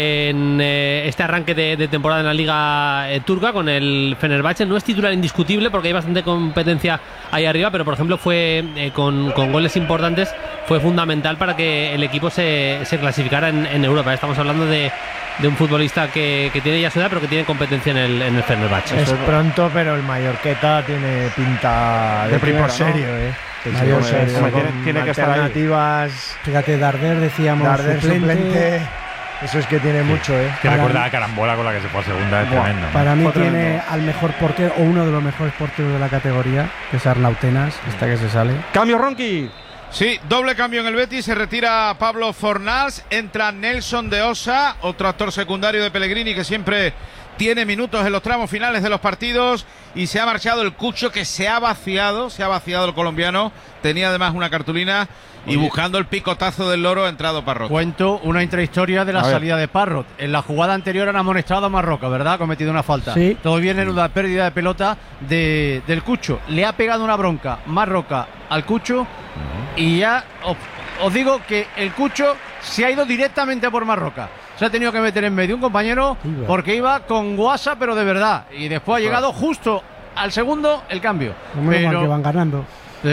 en este arranque de temporada en la Liga Turca con el Fenerbahce. No es titular indiscutible porque hay bastante competencia ahí arriba, pero por ejemplo fue con goles importantes, fue fundamental para que el equipo se clasificara en Europa. Estamos hablando de un futbolista que tiene ya su edad, pero que tiene competencia en el Fenerbahce.
Es pronto, pero el Mallorqueta tiene pinta de primo serio,
Mayor serio. Tiene que estar
alternativas. Fíjate, Darder, decíamos,
Darder suplente. Eso es que tiene mucho,
Que recuerda a Carambola con la que se fue a segunda, es tremendo.
Para mí tiene al mejor portero, o uno de los mejores porteros de la categoría, que es Arnautenas, esta que se sale.
¡Cambio, Ronqui!
Sí, doble cambio en el Betis, se retira Pablo Fornals, entra Nelson de Osa, otro actor secundario de Pellegrini que siempre tiene minutos en los tramos finales de los partidos, y se ha marchado el Cucho, que se ha vaciado el colombiano, tenía además una cartulina. Y buscando el picotazo del loro ha entrado Parrot.
Cuento una intrahistoria de la salida de Parrot. En la jugada anterior han amonestado a Marroca, ¿verdad? Ha cometido una falta.
Sí.
Todo viene en una pérdida de pelota del Cucho. Le ha pegado una bronca Marroca al Cucho y ya os digo que el Cucho se ha ido directamente por Marroca. Se ha tenido que meter en medio un compañero porque iba con guasa, pero de verdad. Y después ha llegado justo al segundo el cambio.
Pero que van ganando.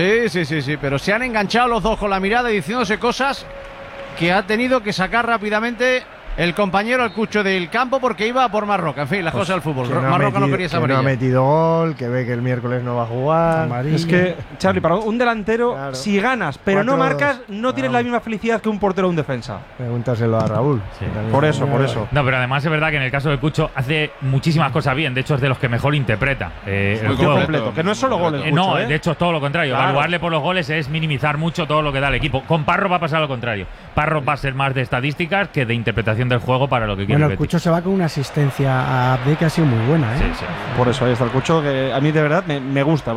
Sí, pero se han enganchado los dos con la mirada y diciéndose cosas que ha tenido que sacar rápidamente el compañero al cucho del campo porque iba por Marroca. En fin, las cosas del fútbol. Marroca no quería esa
amarilla. No ha metido gol, que ve que el miércoles no va a jugar.
Amarilla. Es que, Charlie, para un delantero, claro, si ganas pero no marcas, no tienes la misma felicidad que un portero o un defensa.
Pregúntaselo a Raúl.
Sí. Por eso.
No, pero además es verdad que en el caso de Cucho hace muchísimas cosas bien. De hecho, es de los que mejor interpreta el juego
completo. Que no es solo goles. Cucho,
no, de hecho es todo lo contrario.
Claro.
Evaluarle por los goles es minimizar mucho todo lo que da el equipo. Con Parro va a pasar lo contrario. Parro va a ser más de estadísticas que de interpretación del juego para lo que quiere.
Bueno, el Cucho se va con una asistencia a Abde que ha sido muy buena, ¿eh?
Sí. Por eso ahí está el Cucho, que a mí de verdad me gusta.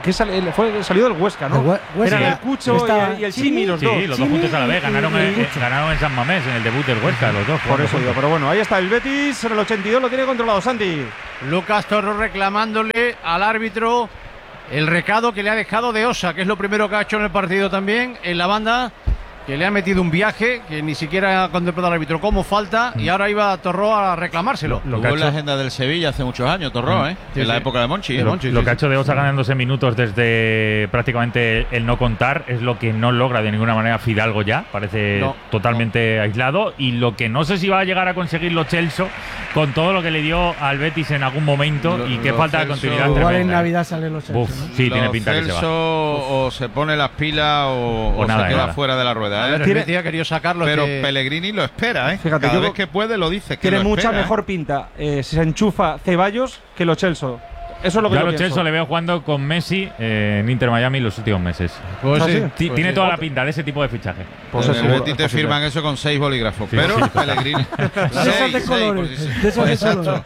Salió del Huesca, ¿no? Era el Cucho y el Chimi, los dos.
Sí, los dos juntos a la vez. Ganaron en San Mamés, en el debut del Huesca, los dos.
Por eso digo, pero bueno, ahí está el Betis, en el 82 lo tiene controlado, Santi.
Lucas Torro reclamándole al árbitro el recado que le ha dejado de Osa, que es lo primero que ha hecho en el partido también, en la banda, que le ha metido un viaje, que ni siquiera ha contemplado al árbitro como falta, y ahora iba Torró a reclamárselo.
Lo que en la agenda del Sevilla hace muchos años, Torró, en la época de Monchi.
Lo que ha hecho de Osa ganándose minutos desde prácticamente el no contar es lo que no logra de ninguna manera Fidalgo ya, parece totalmente aislado, y lo que no sé si va a llegar a conseguir Lo Celso con todo lo que le dio al Betis en algún momento y qué falta de continuidad.
Igual en Navidad sale Lo Celso.
Sí, tiene pinta que se va.
O se pone las pilas o se queda fuera de la rueda.
Ha querido sacarlo,
pero Pellegrini lo espera,
Fíjate,
cada vez que puede lo dice. Que
tiene
lo
mucha
espera,
mejor pinta si se enchufa Ceballos que Lo Celso. Eso es lo que
yo Lo Celso le veo jugando con Messi en Inter Miami los últimos meses. Tiene toda la pinta de ese tipo de fichaje.
Pues en el Betis te firman eso con 6 bolígrafos, pero Pellegrini.
De colores.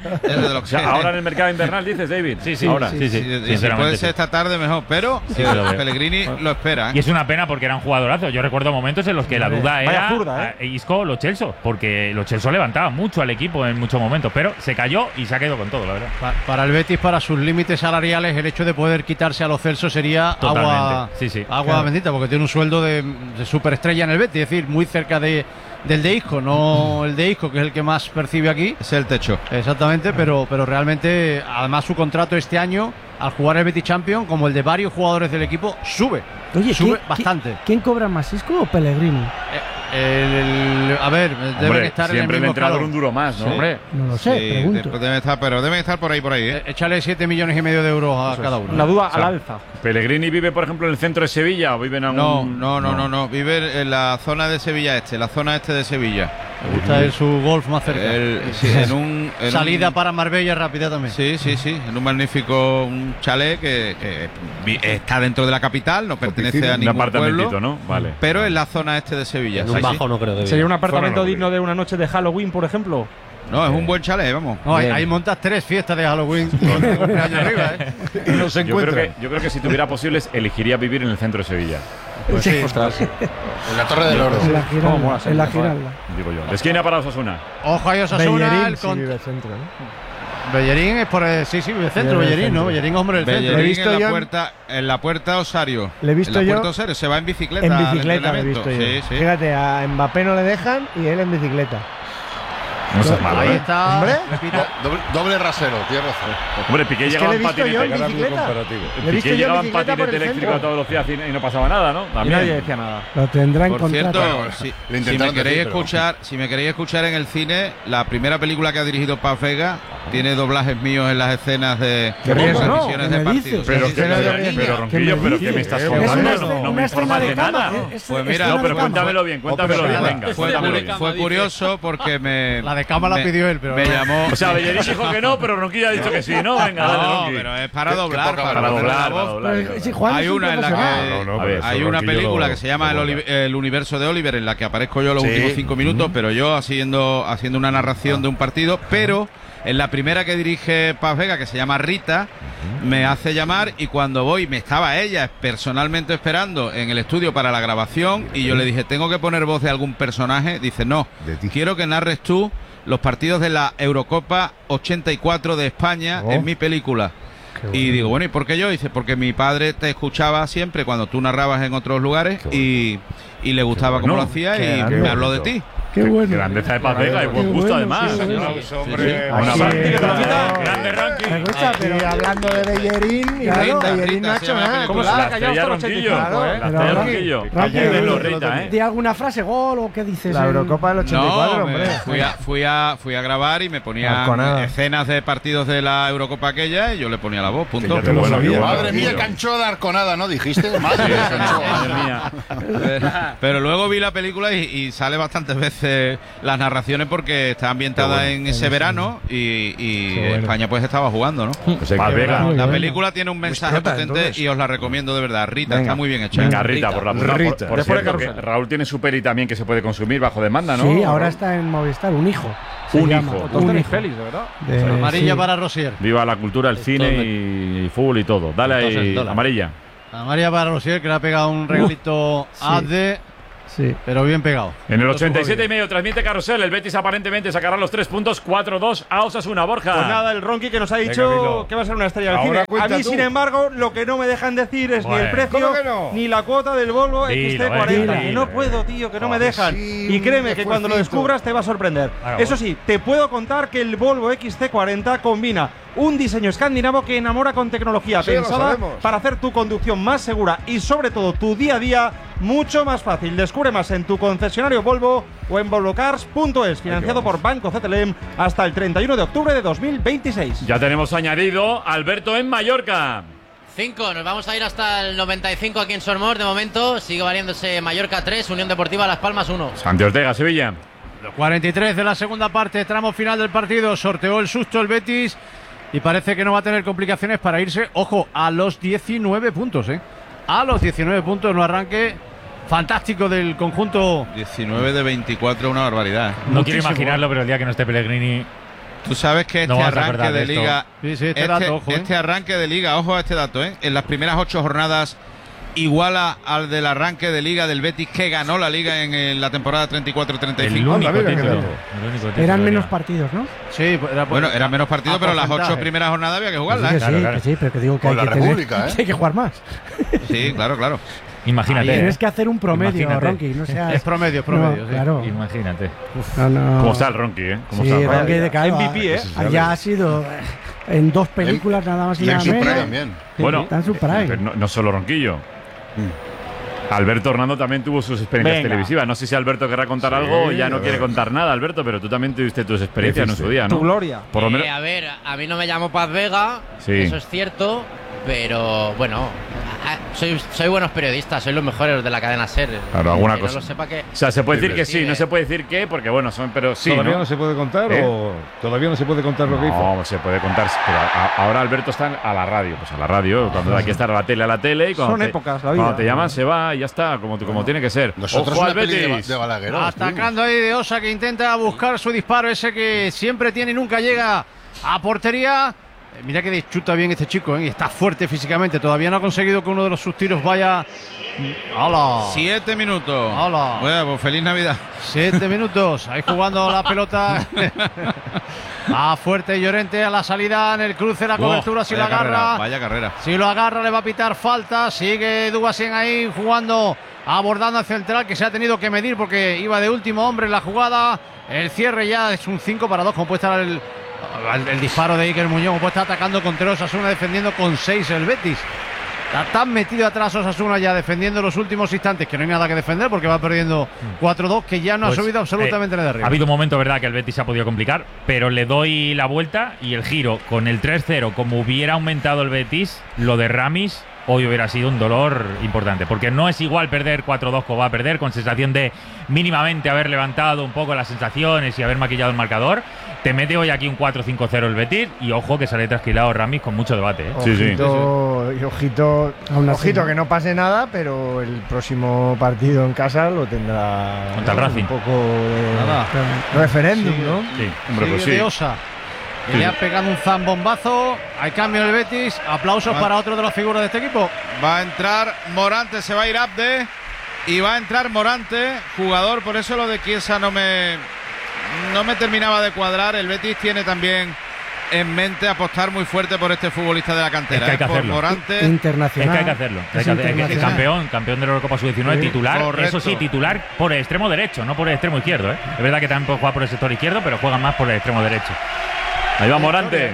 Ahora en el mercado invernal dices, David.
Sí. Ahora, sí.
Si puede ser esta tarde mejor, pero Pellegrini lo espera.
Y es una pena porque era un jugadorazo. Yo recuerdo momentos en los que la duda era Isco Lo Celso, porque Lo Celso levantaba mucho al equipo en muchos momentos, pero se cayó y se ha quedado con todo, la verdad.
Para el Betis, para sus límites salariales, el hecho de poder quitarse a Lo Celso sería agua bendita, porque tiene un sueldo de superestrella en el Betis, es decir, muy cerca del de Isco, no el de Isco, que es el que más percibe aquí.
Es el techo.
Exactamente, pero realmente, además, su contrato este año, al jugar el Betis Champions, como el de varios jugadores del equipo, sube bastante.
¿Quién cobra más, Isco o Pellegrini?
Deben estar
siempre
en
el entrenador un duro más, ¿no?
Hombre,
no lo sé, pregunto.
Deben estar por ahí.
Échale 7,5 millones de euros a cada uno.
Una duda al alza.
¿Pellegrini vive, por ejemplo, en el centro de Sevilla o vive en algún...?
No. Vive en la zona de Sevilla la zona este de Sevilla.
Me gusta su golf más cerca. Salida para Marbella rápida también.
Sí. En un magnífico chalet que está dentro de la capital, no pertenece a ningún pueblo,
¿no? Vale.
Pero en la zona este de Sevilla.
En un bajo no creo que
¿Sería un apartamento digno de una noche de Halloween, por ejemplo?
No, es un buen chalet, vamos.
No, ahí montas 3 fiestas de Halloween con año arriba,
y no se encuentra. Yo creo que si tuviera posibles, elegiría vivir en el centro de Sevilla.
Pues sí. Ostras. En la Torre del Oro.
En la Giralda.
Digo yo. Esquina para Osasuna.
Ojo ahí Osasuna.
Bellerín vive centro, ¿no?
Bellerín es por el... Sí, vive centro, Bellerín, ¿no? Bellerín, hombre del centro.
Bellerín en la puerta Osario.
Le he visto yo.
Osario, se va en bicicleta.
En bicicleta le he visto yo.
Sí.
Fíjate, a Mbappé no le dejan y él en bicicleta.
No seas malo,
ahí está.
Hombre.
Doble rasero, tienes razón.
Hombre, Piqué llegaba en patinete. Piqué llegaba en patinete eléctrico a toda velocidad y no pasaba nada, ¿no?
También nadie decía nada.
Lo tendrá en
Por
contrato.
Cierto, si me queréis escuchar en el cine, la primera película que ha dirigido Paz Vega tiene doblajes míos en las escenas de transmisiones de partidos.
Pero Ronquillo, ¿qué me estás contando? No me informas de nada.
Pues mira,
no, pero cuéntamelo bien, venga.
Fue curioso porque
la de cama la pidió él, pero
me llamó.
O sea, Bellerín dijo que no, pero Ronquillo ha dicho que sí, ¿no? Venga,
no, pero es para doblar.
Para doblar.
Hay una en la que hay una película que se llama El universo de Oliver, en la que aparezco yo los últimos 5 minutos, pero yo haciendo una narración de un partido, pero en la primera que dirige Paz Vega, que se llama Rita, me hace llamar y cuando voy, me estaba ella personalmente esperando en el estudio para la grabación y yo le dije, ¿tengo que poner voz de algún personaje? Dice, no, quiero que narres tú los partidos de la Eurocopa 84 de España en mi película. Y digo, bueno, ¿y por qué yo? Dice, porque mi padre te escuchaba siempre cuando tú narrabas en otros lugares y le gustaba cómo lo hacía y me habló de ti.
Qué bueno.
Grandeza de Paz Vega y buen gusto además.
Grande ranking.
Me gusta, pero hablando de Bellerín, y Bellerín no ha hecho nada.
¿Cómo se la ha callado hasta los 85?
¿Di alguna frase, gol o qué dices?
La Eurocopa del 84, hombre.
Fui a grabar y me ponía escenas de partidos de la Eurocopa aquella y yo le ponía la voz, punto.
Madre mía, Cancho de Arconada, ¿no? Dijiste. Madre
mía. Pero luego vi la película y sale bastantes veces las narraciones porque está ambientada en ese verano y España pues estaba jugando, ¿no? La película tiene un mensaje potente y os la recomiendo de verdad. Rita, está muy bien hecha.
Venga, Rita, por cierto, que Raúl tiene su peli también que se puede consumir bajo demanda, ¿no?
Sí, ahora está en Movistar, Un hijo.
Un hijo.
Dos pelis, de verdad.
Amarilla para Rosier.
Viva la cultura, el cine y fútbol y todo. Dale ahí, amarilla.
Amarilla para Rosier, que le ha pegado un regalito a Ade.
Sí.
Pero bien pegado.
En el 87,5 transmite Carrusel. El Betis aparentemente sacará los 3 puntos. 4-2 a Osasuna. Borja.
Pues nada, el Ronqui que nos ha dicho que va a ser una estrella del cine. A mí, sin embargo, lo que no me dejan decir es ni el precio ni la cuota del Volvo XC40. Que no puedo, tío, que no me dejan. Y créeme que cuando lo descubras te va a sorprender. Eso sí, te puedo contar que el Volvo XC40 combina un diseño escandinavo que enamora con tecnología pensada para hacer tu conducción más segura y sobre todo tu día a día mucho más fácil. Descubre más en tu concesionario Volvo o en volvocars.es, financiado por Banco CTLM hasta el 31 de octubre de 2026.
Ya tenemos añadido Alberto en Mallorca.
5, nos vamos a ir hasta el 95 aquí en Sormor. De momento sigue valiéndose Mallorca 3, Unión Deportiva Las Palmas 1.
Santi Ortega, Sevilla.
43 de la segunda parte, tramo final del partido. Sorteó el susto el Betis y parece que no va a tener complicaciones para irse, ojo, a los 19 puntos, a los 19 puntos, un arranque fantástico del conjunto.
19 de 24, una barbaridad.
No quiero imaginarlo, pero el día que no esté Pellegrini...
Tú sabes que este arranque de liga...
este
arranque de liga, ojo a este dato, en las primeras 8 jornadas iguala al del arranque de liga del Betis que ganó la liga en la temporada 34-35.
Eran menos partidos, ¿no?
Sí, eran menos partidos, pero las 8 primeras jornadas había que jugarlas.
Que sí, pero que digo que hay que
República,
hay que jugar más.
Sí, claro.
Imagínate.
Tienes que hacer un promedio, Ronqui. No seas...
Es promedio,
no, sí. Claro.
Imagínate.
¿Cómo está el Ronqui,
Sí, Ronqui de cada MVP, Ya ha sido en 2 películas nada más y nada menos.
También.
Bueno,
está en su prime.
No solo Ronquillo. Alberto Hernando también tuvo sus experiencias televisivas. No sé si Alberto querrá contar algo o ya no quiere contar nada, Alberto, pero tú también tuviste tus experiencias en su día, ¿no?
Tu gloria.
Por lo menos...
A ver, a mí no me llamo Paz Vega, eso es cierto, pero bueno, soy buenos periodistas, soy los mejores de la cadena SER.
Claro, alguna cosa.
No lo sepa que...
O sea, se puede decir que sí, no se puede decir que, porque bueno, pero sí.
¿Todavía no se puede contar o todavía no se puede contar lo que hizo?
No, se puede contar, pero ahora Alberto está a la radio, pues a la radio, cuando hay que estar a la tele y cuando
son épocas, la vida.
Cuando te llaman se va y ya está, como tiene que ser.
Nosotros
Ojo
una
al
peli
Betis.
de Balaguer.
Atacando ahí de Osa, que intenta buscar su disparo, ese que siempre tiene y nunca llega a portería. Mira que dischuta bien este chico, y está fuerte físicamente. Todavía no ha conseguido que uno de sus tiros vaya. ¡Hala!
7 minutos.
¡Hala!
Bueno, pues feliz Navidad.
7 minutos. Ahí jugando la pelota. Fuerte y Llorente a la salida en el cruce, la cobertura. Si lo agarra.
Vaya carrera.
Si lo agarra, le va a pitar falta. Sigue Dugasien ahí jugando, abordando al central, que se ha tenido que medir porque iba de último hombre en la jugada. El cierre ya es un 5-2, como puede estar el disparo de Iker Muñoz, como puede estar atacando contra Osasuna, defendiendo con 6 el Betis. Está tan metido atrás Osasuna ya defendiendo los últimos instantes que no hay nada que defender porque va perdiendo 4-2, que ya no ha subido absolutamente nada de arriba.
Ha habido un momento, verdad, que el Betis se ha podido complicar, pero le doy la vuelta y el giro con el 3-0, como hubiera aumentado el Betis, lo de Ramis hoy hubiera sido un dolor importante, porque no es igual perder 4-2 como va a perder, con sensación de mínimamente haber levantado un poco las sensaciones y haber maquillado el marcador. Te mete hoy aquí un 4-5-0 el Betis y ojo que sale trasquilado Ramis con mucho debate.
Ojito que no pase nada, pero el próximo partido en casa lo tendrá
contra el Racing.
Un poco de referéndum, ¿no?
Sí, hombre, pues sí.
De Osa. Le ha pegado un zambombazo. Hay cambio en el Betis. Aplausos para otro de las figuras de este equipo.
Va a entrar Morante, se va a ir Abde. Y va a entrar Morante, jugador. Por eso lo de Chiesa no me terminaba de cuadrar. El Betis tiene también en mente apostar muy fuerte por este futbolista de la cantera.
Es que hay que
por
hacerlo.
Morante.
Internacional.
Es que hay que hacerlo. Campeón de la Eurocopa Sub-19, titular.
Correcto.
Eso sí, titular por el extremo derecho, no por el extremo izquierdo. Es verdad que también puede jugar por el sector izquierdo, pero juega más por el extremo derecho.
Ahí va Morante.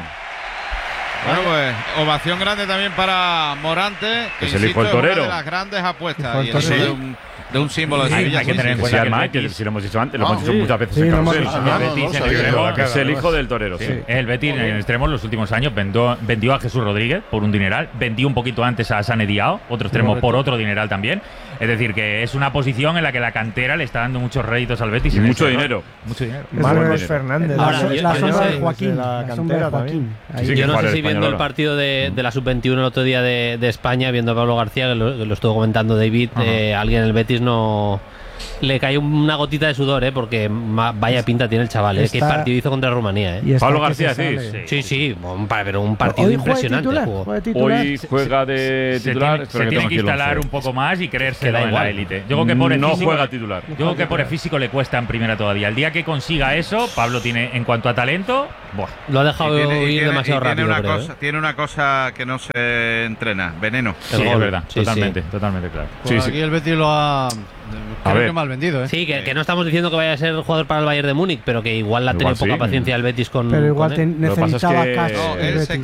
Bueno, pues ovación grande también para Morante, que
Es el hijo del
insisto, es
torero.
una de las grandes apuestas y
Hijo del
eso
torero.
de un símbolo de Sevilla.
Hay que tener en cuenta que si lo hemos dicho antes, lo hemos dicho muchas veces
Sí,
en
lo hemos
Carrusel.
dicho. El Betis en el extremo,
Es el hijo del torero.
Sí.
Sí.
El Betis en el extremo en los últimos años vendió a Jesús Rodríguez por un dineral, vendió un poquito antes a Sane Diao, otro extremo, por otro dineral también. Es decir, que es una posición en la que la cantera le está dando muchos réditos al Betis.
Y
en
mucho
ese, ¿no?
dinero.
Mucho dinero.
Marcos Fernández.
La sombra de Joaquín.
La cantera también.
Yo no sé si viendo el partido de la Sub-21 el otro día de España, viendo a Pablo García, que lo estuvo comentando David, alguien en el Betis no... Le cayó una gotita de sudor, porque vaya pinta tiene el chaval, qué partido hizo contra Rumanía.
Pablo García,
sí, pero un partido
Hoy
impresionante.
Hoy juega de titular.
Se tiene que instalar un poco más y creerse en la
igual.
élite. Yo creo que por el
no
físico,
juega titular.
Yo creo que por el físico le cuesta en primera todavía. El día que consiga eso, Pablo tiene, en cuanto a talento,
lo ha dejado ir demasiado rápido.
Tiene una cosa que no se entrena, veneno.
Sí, es verdad, totalmente claro.
Pues aquí el Betis lo ha... Creo que mal vendido,
Sí, que no estamos diciendo que vaya a ser jugador para el Bayern de Múnich, pero que igual la ha tenido poca paciencia el Betis con.
Pero igual
con él.
necesitaba cash.
No, él se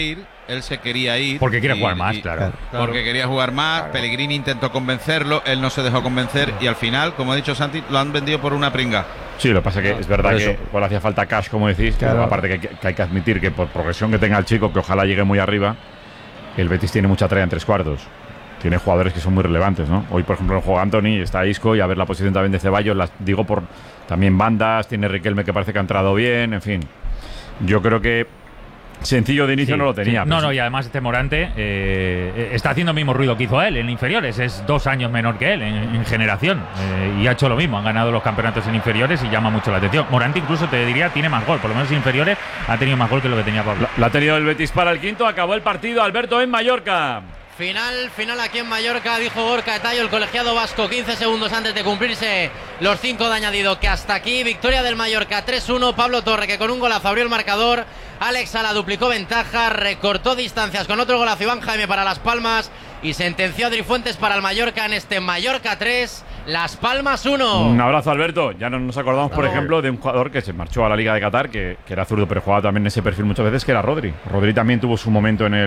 quería ir.
Porque quiere jugar más, claro.
Porque quería jugar más. Pellegrini intentó convencerlo, él no se dejó convencer y al final, como ha dicho Santi, lo han vendido por una pringa.
Sí, lo que pasa es que es verdad que igual hacía falta cash, como decís, pero aparte que hay que admitir que por progresión que tenga el chico, que ojalá llegue muy arriba, el Betis tiene mucha tralla en tres cuartos. Tiene jugadores que son muy relevantes, ¿no? Hoy, por ejemplo, juega Anthony, está Isco y a ver la posición también de Ceballos, digo por también bandas, tiene Riquelme que parece que ha entrado bien, en fin. Yo creo que sencillo de inicio no lo tenía.
No, y además este Morante está haciendo el mismo ruido que hizo él en inferiores. Es 2 años menor que él en generación. Y ha hecho lo mismo. Han ganado los campeonatos en inferiores y llama mucho la atención. Morante incluso, te diría, tiene más gol. Por lo menos en inferiores ha tenido más gol que lo que tenía Pablo.
La ha tenido el Betis para el quinto. Acabó el partido, Alberto, en Mallorca.
Final aquí en Mallorca, dijo Gorka Etayo, el colegiado vasco, 15 segundos antes de cumplirse los 5 de añadido, que hasta aquí, victoria del Mallorca 3-1, Pablo Torre, que con un golazo abrió el marcador, Alex Sala duplicó ventaja, recortó distancias con otro golazo Iván Jaime para Las Palmas y sentenció a Adri Fuentes para el Mallorca en este Mallorca 3, Las Palmas 1.
Un abrazo, Alberto. Ya no nos acordamos, por ejemplo, de un jugador que se marchó a la Liga de Qatar, que era zurdo, pero jugaba también en ese perfil muchas veces, que era Rodri. Rodri también tuvo su momento en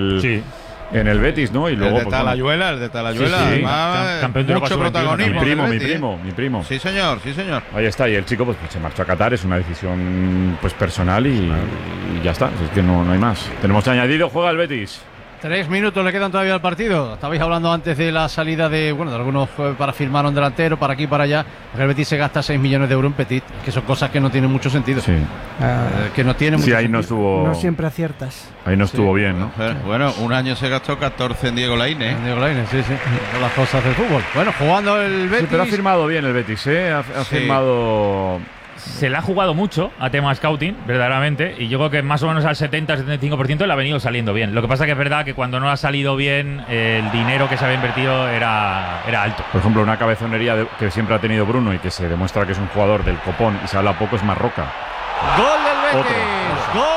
el Betis, ¿no? Y luego,
el de Talayuela,
campeón de
mucho protagonismo.
Mi primo.
Sí, señor.
Ahí está, y el chico pues se marchó a Qatar, es una decisión pues personal y ya está, es que no hay más. Tenemos añadido, juega el Betis.
3 minutos le quedan todavía al partido. Estabais hablando antes de la salida de algunos para firmar un delantero, para aquí y para allá. Porque el Betis se gasta 6 millones de euros en Petit, que son cosas que no tienen mucho sentido.
Sí.
Que no tienen mucho
ahí
sentido.
no estuvo.
No siempre aciertas.
Ahí no estuvo bien, ¿no?
Bueno, un año se gastó 14 en Diego Lainez.
Sí. Son las cosas del fútbol. Bueno, jugando el Betis.
Sí, pero ha firmado bien el Betis, ¿eh? Ha firmado.
Se le ha jugado mucho a tema scouting, verdaderamente, y yo creo que más o menos al 70-75% le ha venido saliendo bien. Lo que pasa que es verdad que cuando no ha salido bien, el dinero que se había invertido era alto.
Por ejemplo, una cabezonería que siempre ha tenido Bruno y que se demuestra que es un jugador del copón y se habla poco es Marroca.
Gol del Betis. Gol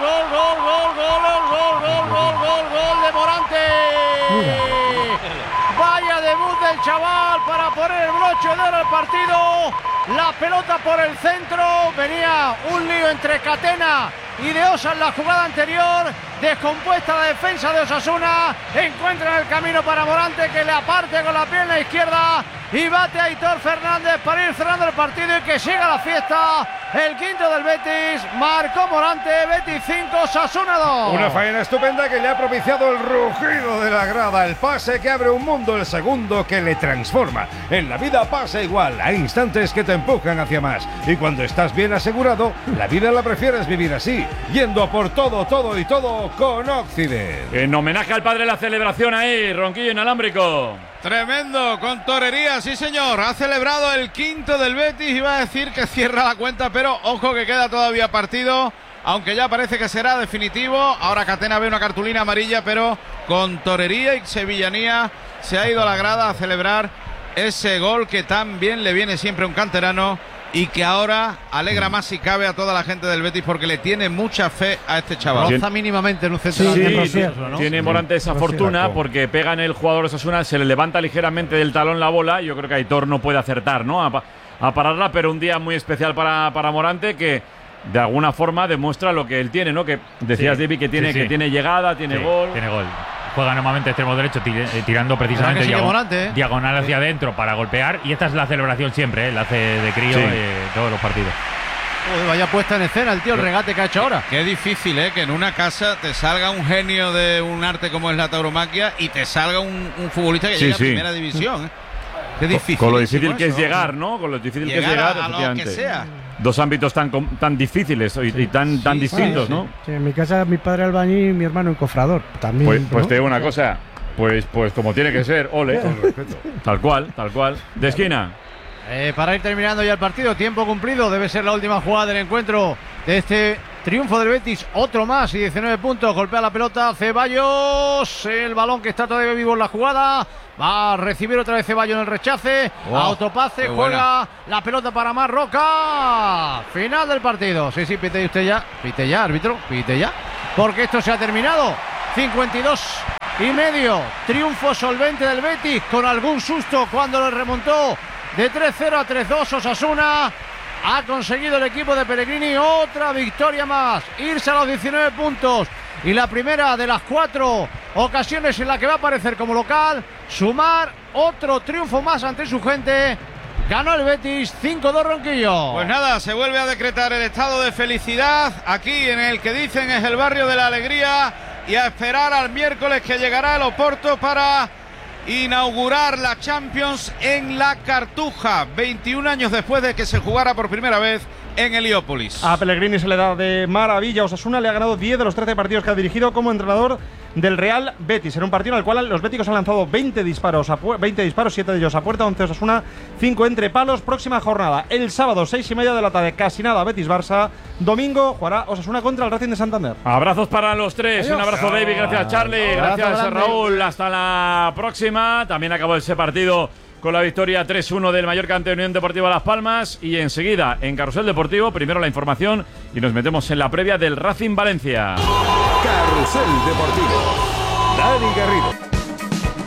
de Morante. Vaya debut del chaval para poner el broche de oro al partido. La pelota por el centro. Venía un lío entre Catena y De Osa en la jugada anterior. Descompuesta la defensa de Osasuna. Encuentra el camino para Morante, que le aparte con la pierna izquierda y bate a Aitor Fernández para ir cerrando el partido y que llega la fiesta. El quinto del Betis, marcó Morante. Betis 5, Osasuna 2.
Una faena estupenda que le ha propiciado el rugido de la grada, el pase que abre un mundo, el segundo que le transforma. En la vida pasa igual, hay instantes que te empujan hacia más, y cuando estás bien asegurado, la vida la prefieres vivir así, yendo a por todo con Occident.
En homenaje al padre, la celebración ahí, ronquillo inalámbrico.
Tremendo, con torería, sí señor. Ha celebrado el quinto del Betis. Iba a decir que cierra la cuenta, pero ojo que queda todavía partido, aunque ya parece que será definitivo. Ahora Catena ve una cartulina amarilla, pero con torería y sevillanía se ha ido a la grada a celebrar ese gol que tan bien le viene siempre a un canterano y que ahora alegra más si cabe a toda la gente del Betis porque le tiene mucha fe a este chaval.
Roza mínimamente en un centro ¿no?
Tiene Morante esa fortuna porque pega en el jugador de Osasuna, se le levanta ligeramente del talón la bola. Yo creo que Aitor no puede acertar, ¿no? A pararla, pero un día muy especial para Morante, que de alguna forma demuestra lo que él tiene, ¿no? Que decías, David, que tiene llegada, tiene gol.
Tiene gol. Juega normalmente extremo derecho tirando precisamente diagonal hacia adentro para golpear, y esta es la celebración siempre, la hace de crío todos los partidos.
Vaya puesta en escena el tío, el regate que ha hecho ahora.
Qué difícil, que en una casa te salga un genio de un arte como es la tauromaquia y te salga un futbolista que llega a primera división. Qué difícil.
Con lo difícil que es llegar, ¿no? Con lo difícil que es llegar,
a lo que sea.
Dos ámbitos tan difíciles y tan distintos, ¿no?
Sí, en mi casa mi padre albañil y mi hermano encofrador. También.
Pues te digo una cosa, pues como tiene que ser, ole. Con respeto. Tal cual. De esquina.
Para ir terminando ya el partido, tiempo cumplido, debe ser la última jugada del encuentro de este triunfo del Betis, otro más y 19 puntos, golpea la pelota Ceballos, el balón que está todavía vivo en la jugada, va a recibir otra vez Ceballos en el rechace, autopase, juega la pelota para Marroca, final del partido, sí, pite usted ya, pite ya, árbitro, pite ya, porque esto se ha terminado, 52,5, triunfo solvente del Betis, con algún susto cuando lo remontó de 3-0 a 3-2 Osasuna. Ha conseguido el equipo de Pellegrini otra victoria más, irse a los 19 puntos y la primera de las 4 ocasiones en la que va a aparecer como local, sumar otro triunfo más ante su gente. Ganó el Betis 5-2 Ronquillo.
Pues nada, se vuelve a decretar el estado de felicidad aquí en el que dicen es el barrio de la alegría, y a esperar al miércoles que llegará el Oporto para inaugurar la Champions en la Cartuja, 21 años después de que se jugara por primera vez en Heliópolis.
A Pellegrini se le da de maravilla. Osasuna le ha ganado 10 de los 13 partidos que ha dirigido como entrenador del Real Betis, en un partido en el cual los béticos han lanzado 20 disparos, 7 de ellos a puerta, 11 Osasuna, 5 entre palos. Próxima jornada, el sábado, 6:30 de la tarde, casi nada, Betis-Barça. Domingo jugará Osasuna contra el Racing de Santander.
Abrazos para los tres. Adiós. Un abrazo, David. Gracias, Charlie. Gracias, Raúl. Hasta la próxima. También acabó ese partido con la victoria 3-1 del Mallorca ante Unión Deportiva Las Palmas. Y enseguida, en Carrusel Deportivo, primero la información y nos metemos en la previa del Racing Valencia.
Carrusel Deportivo. Dani Garrido.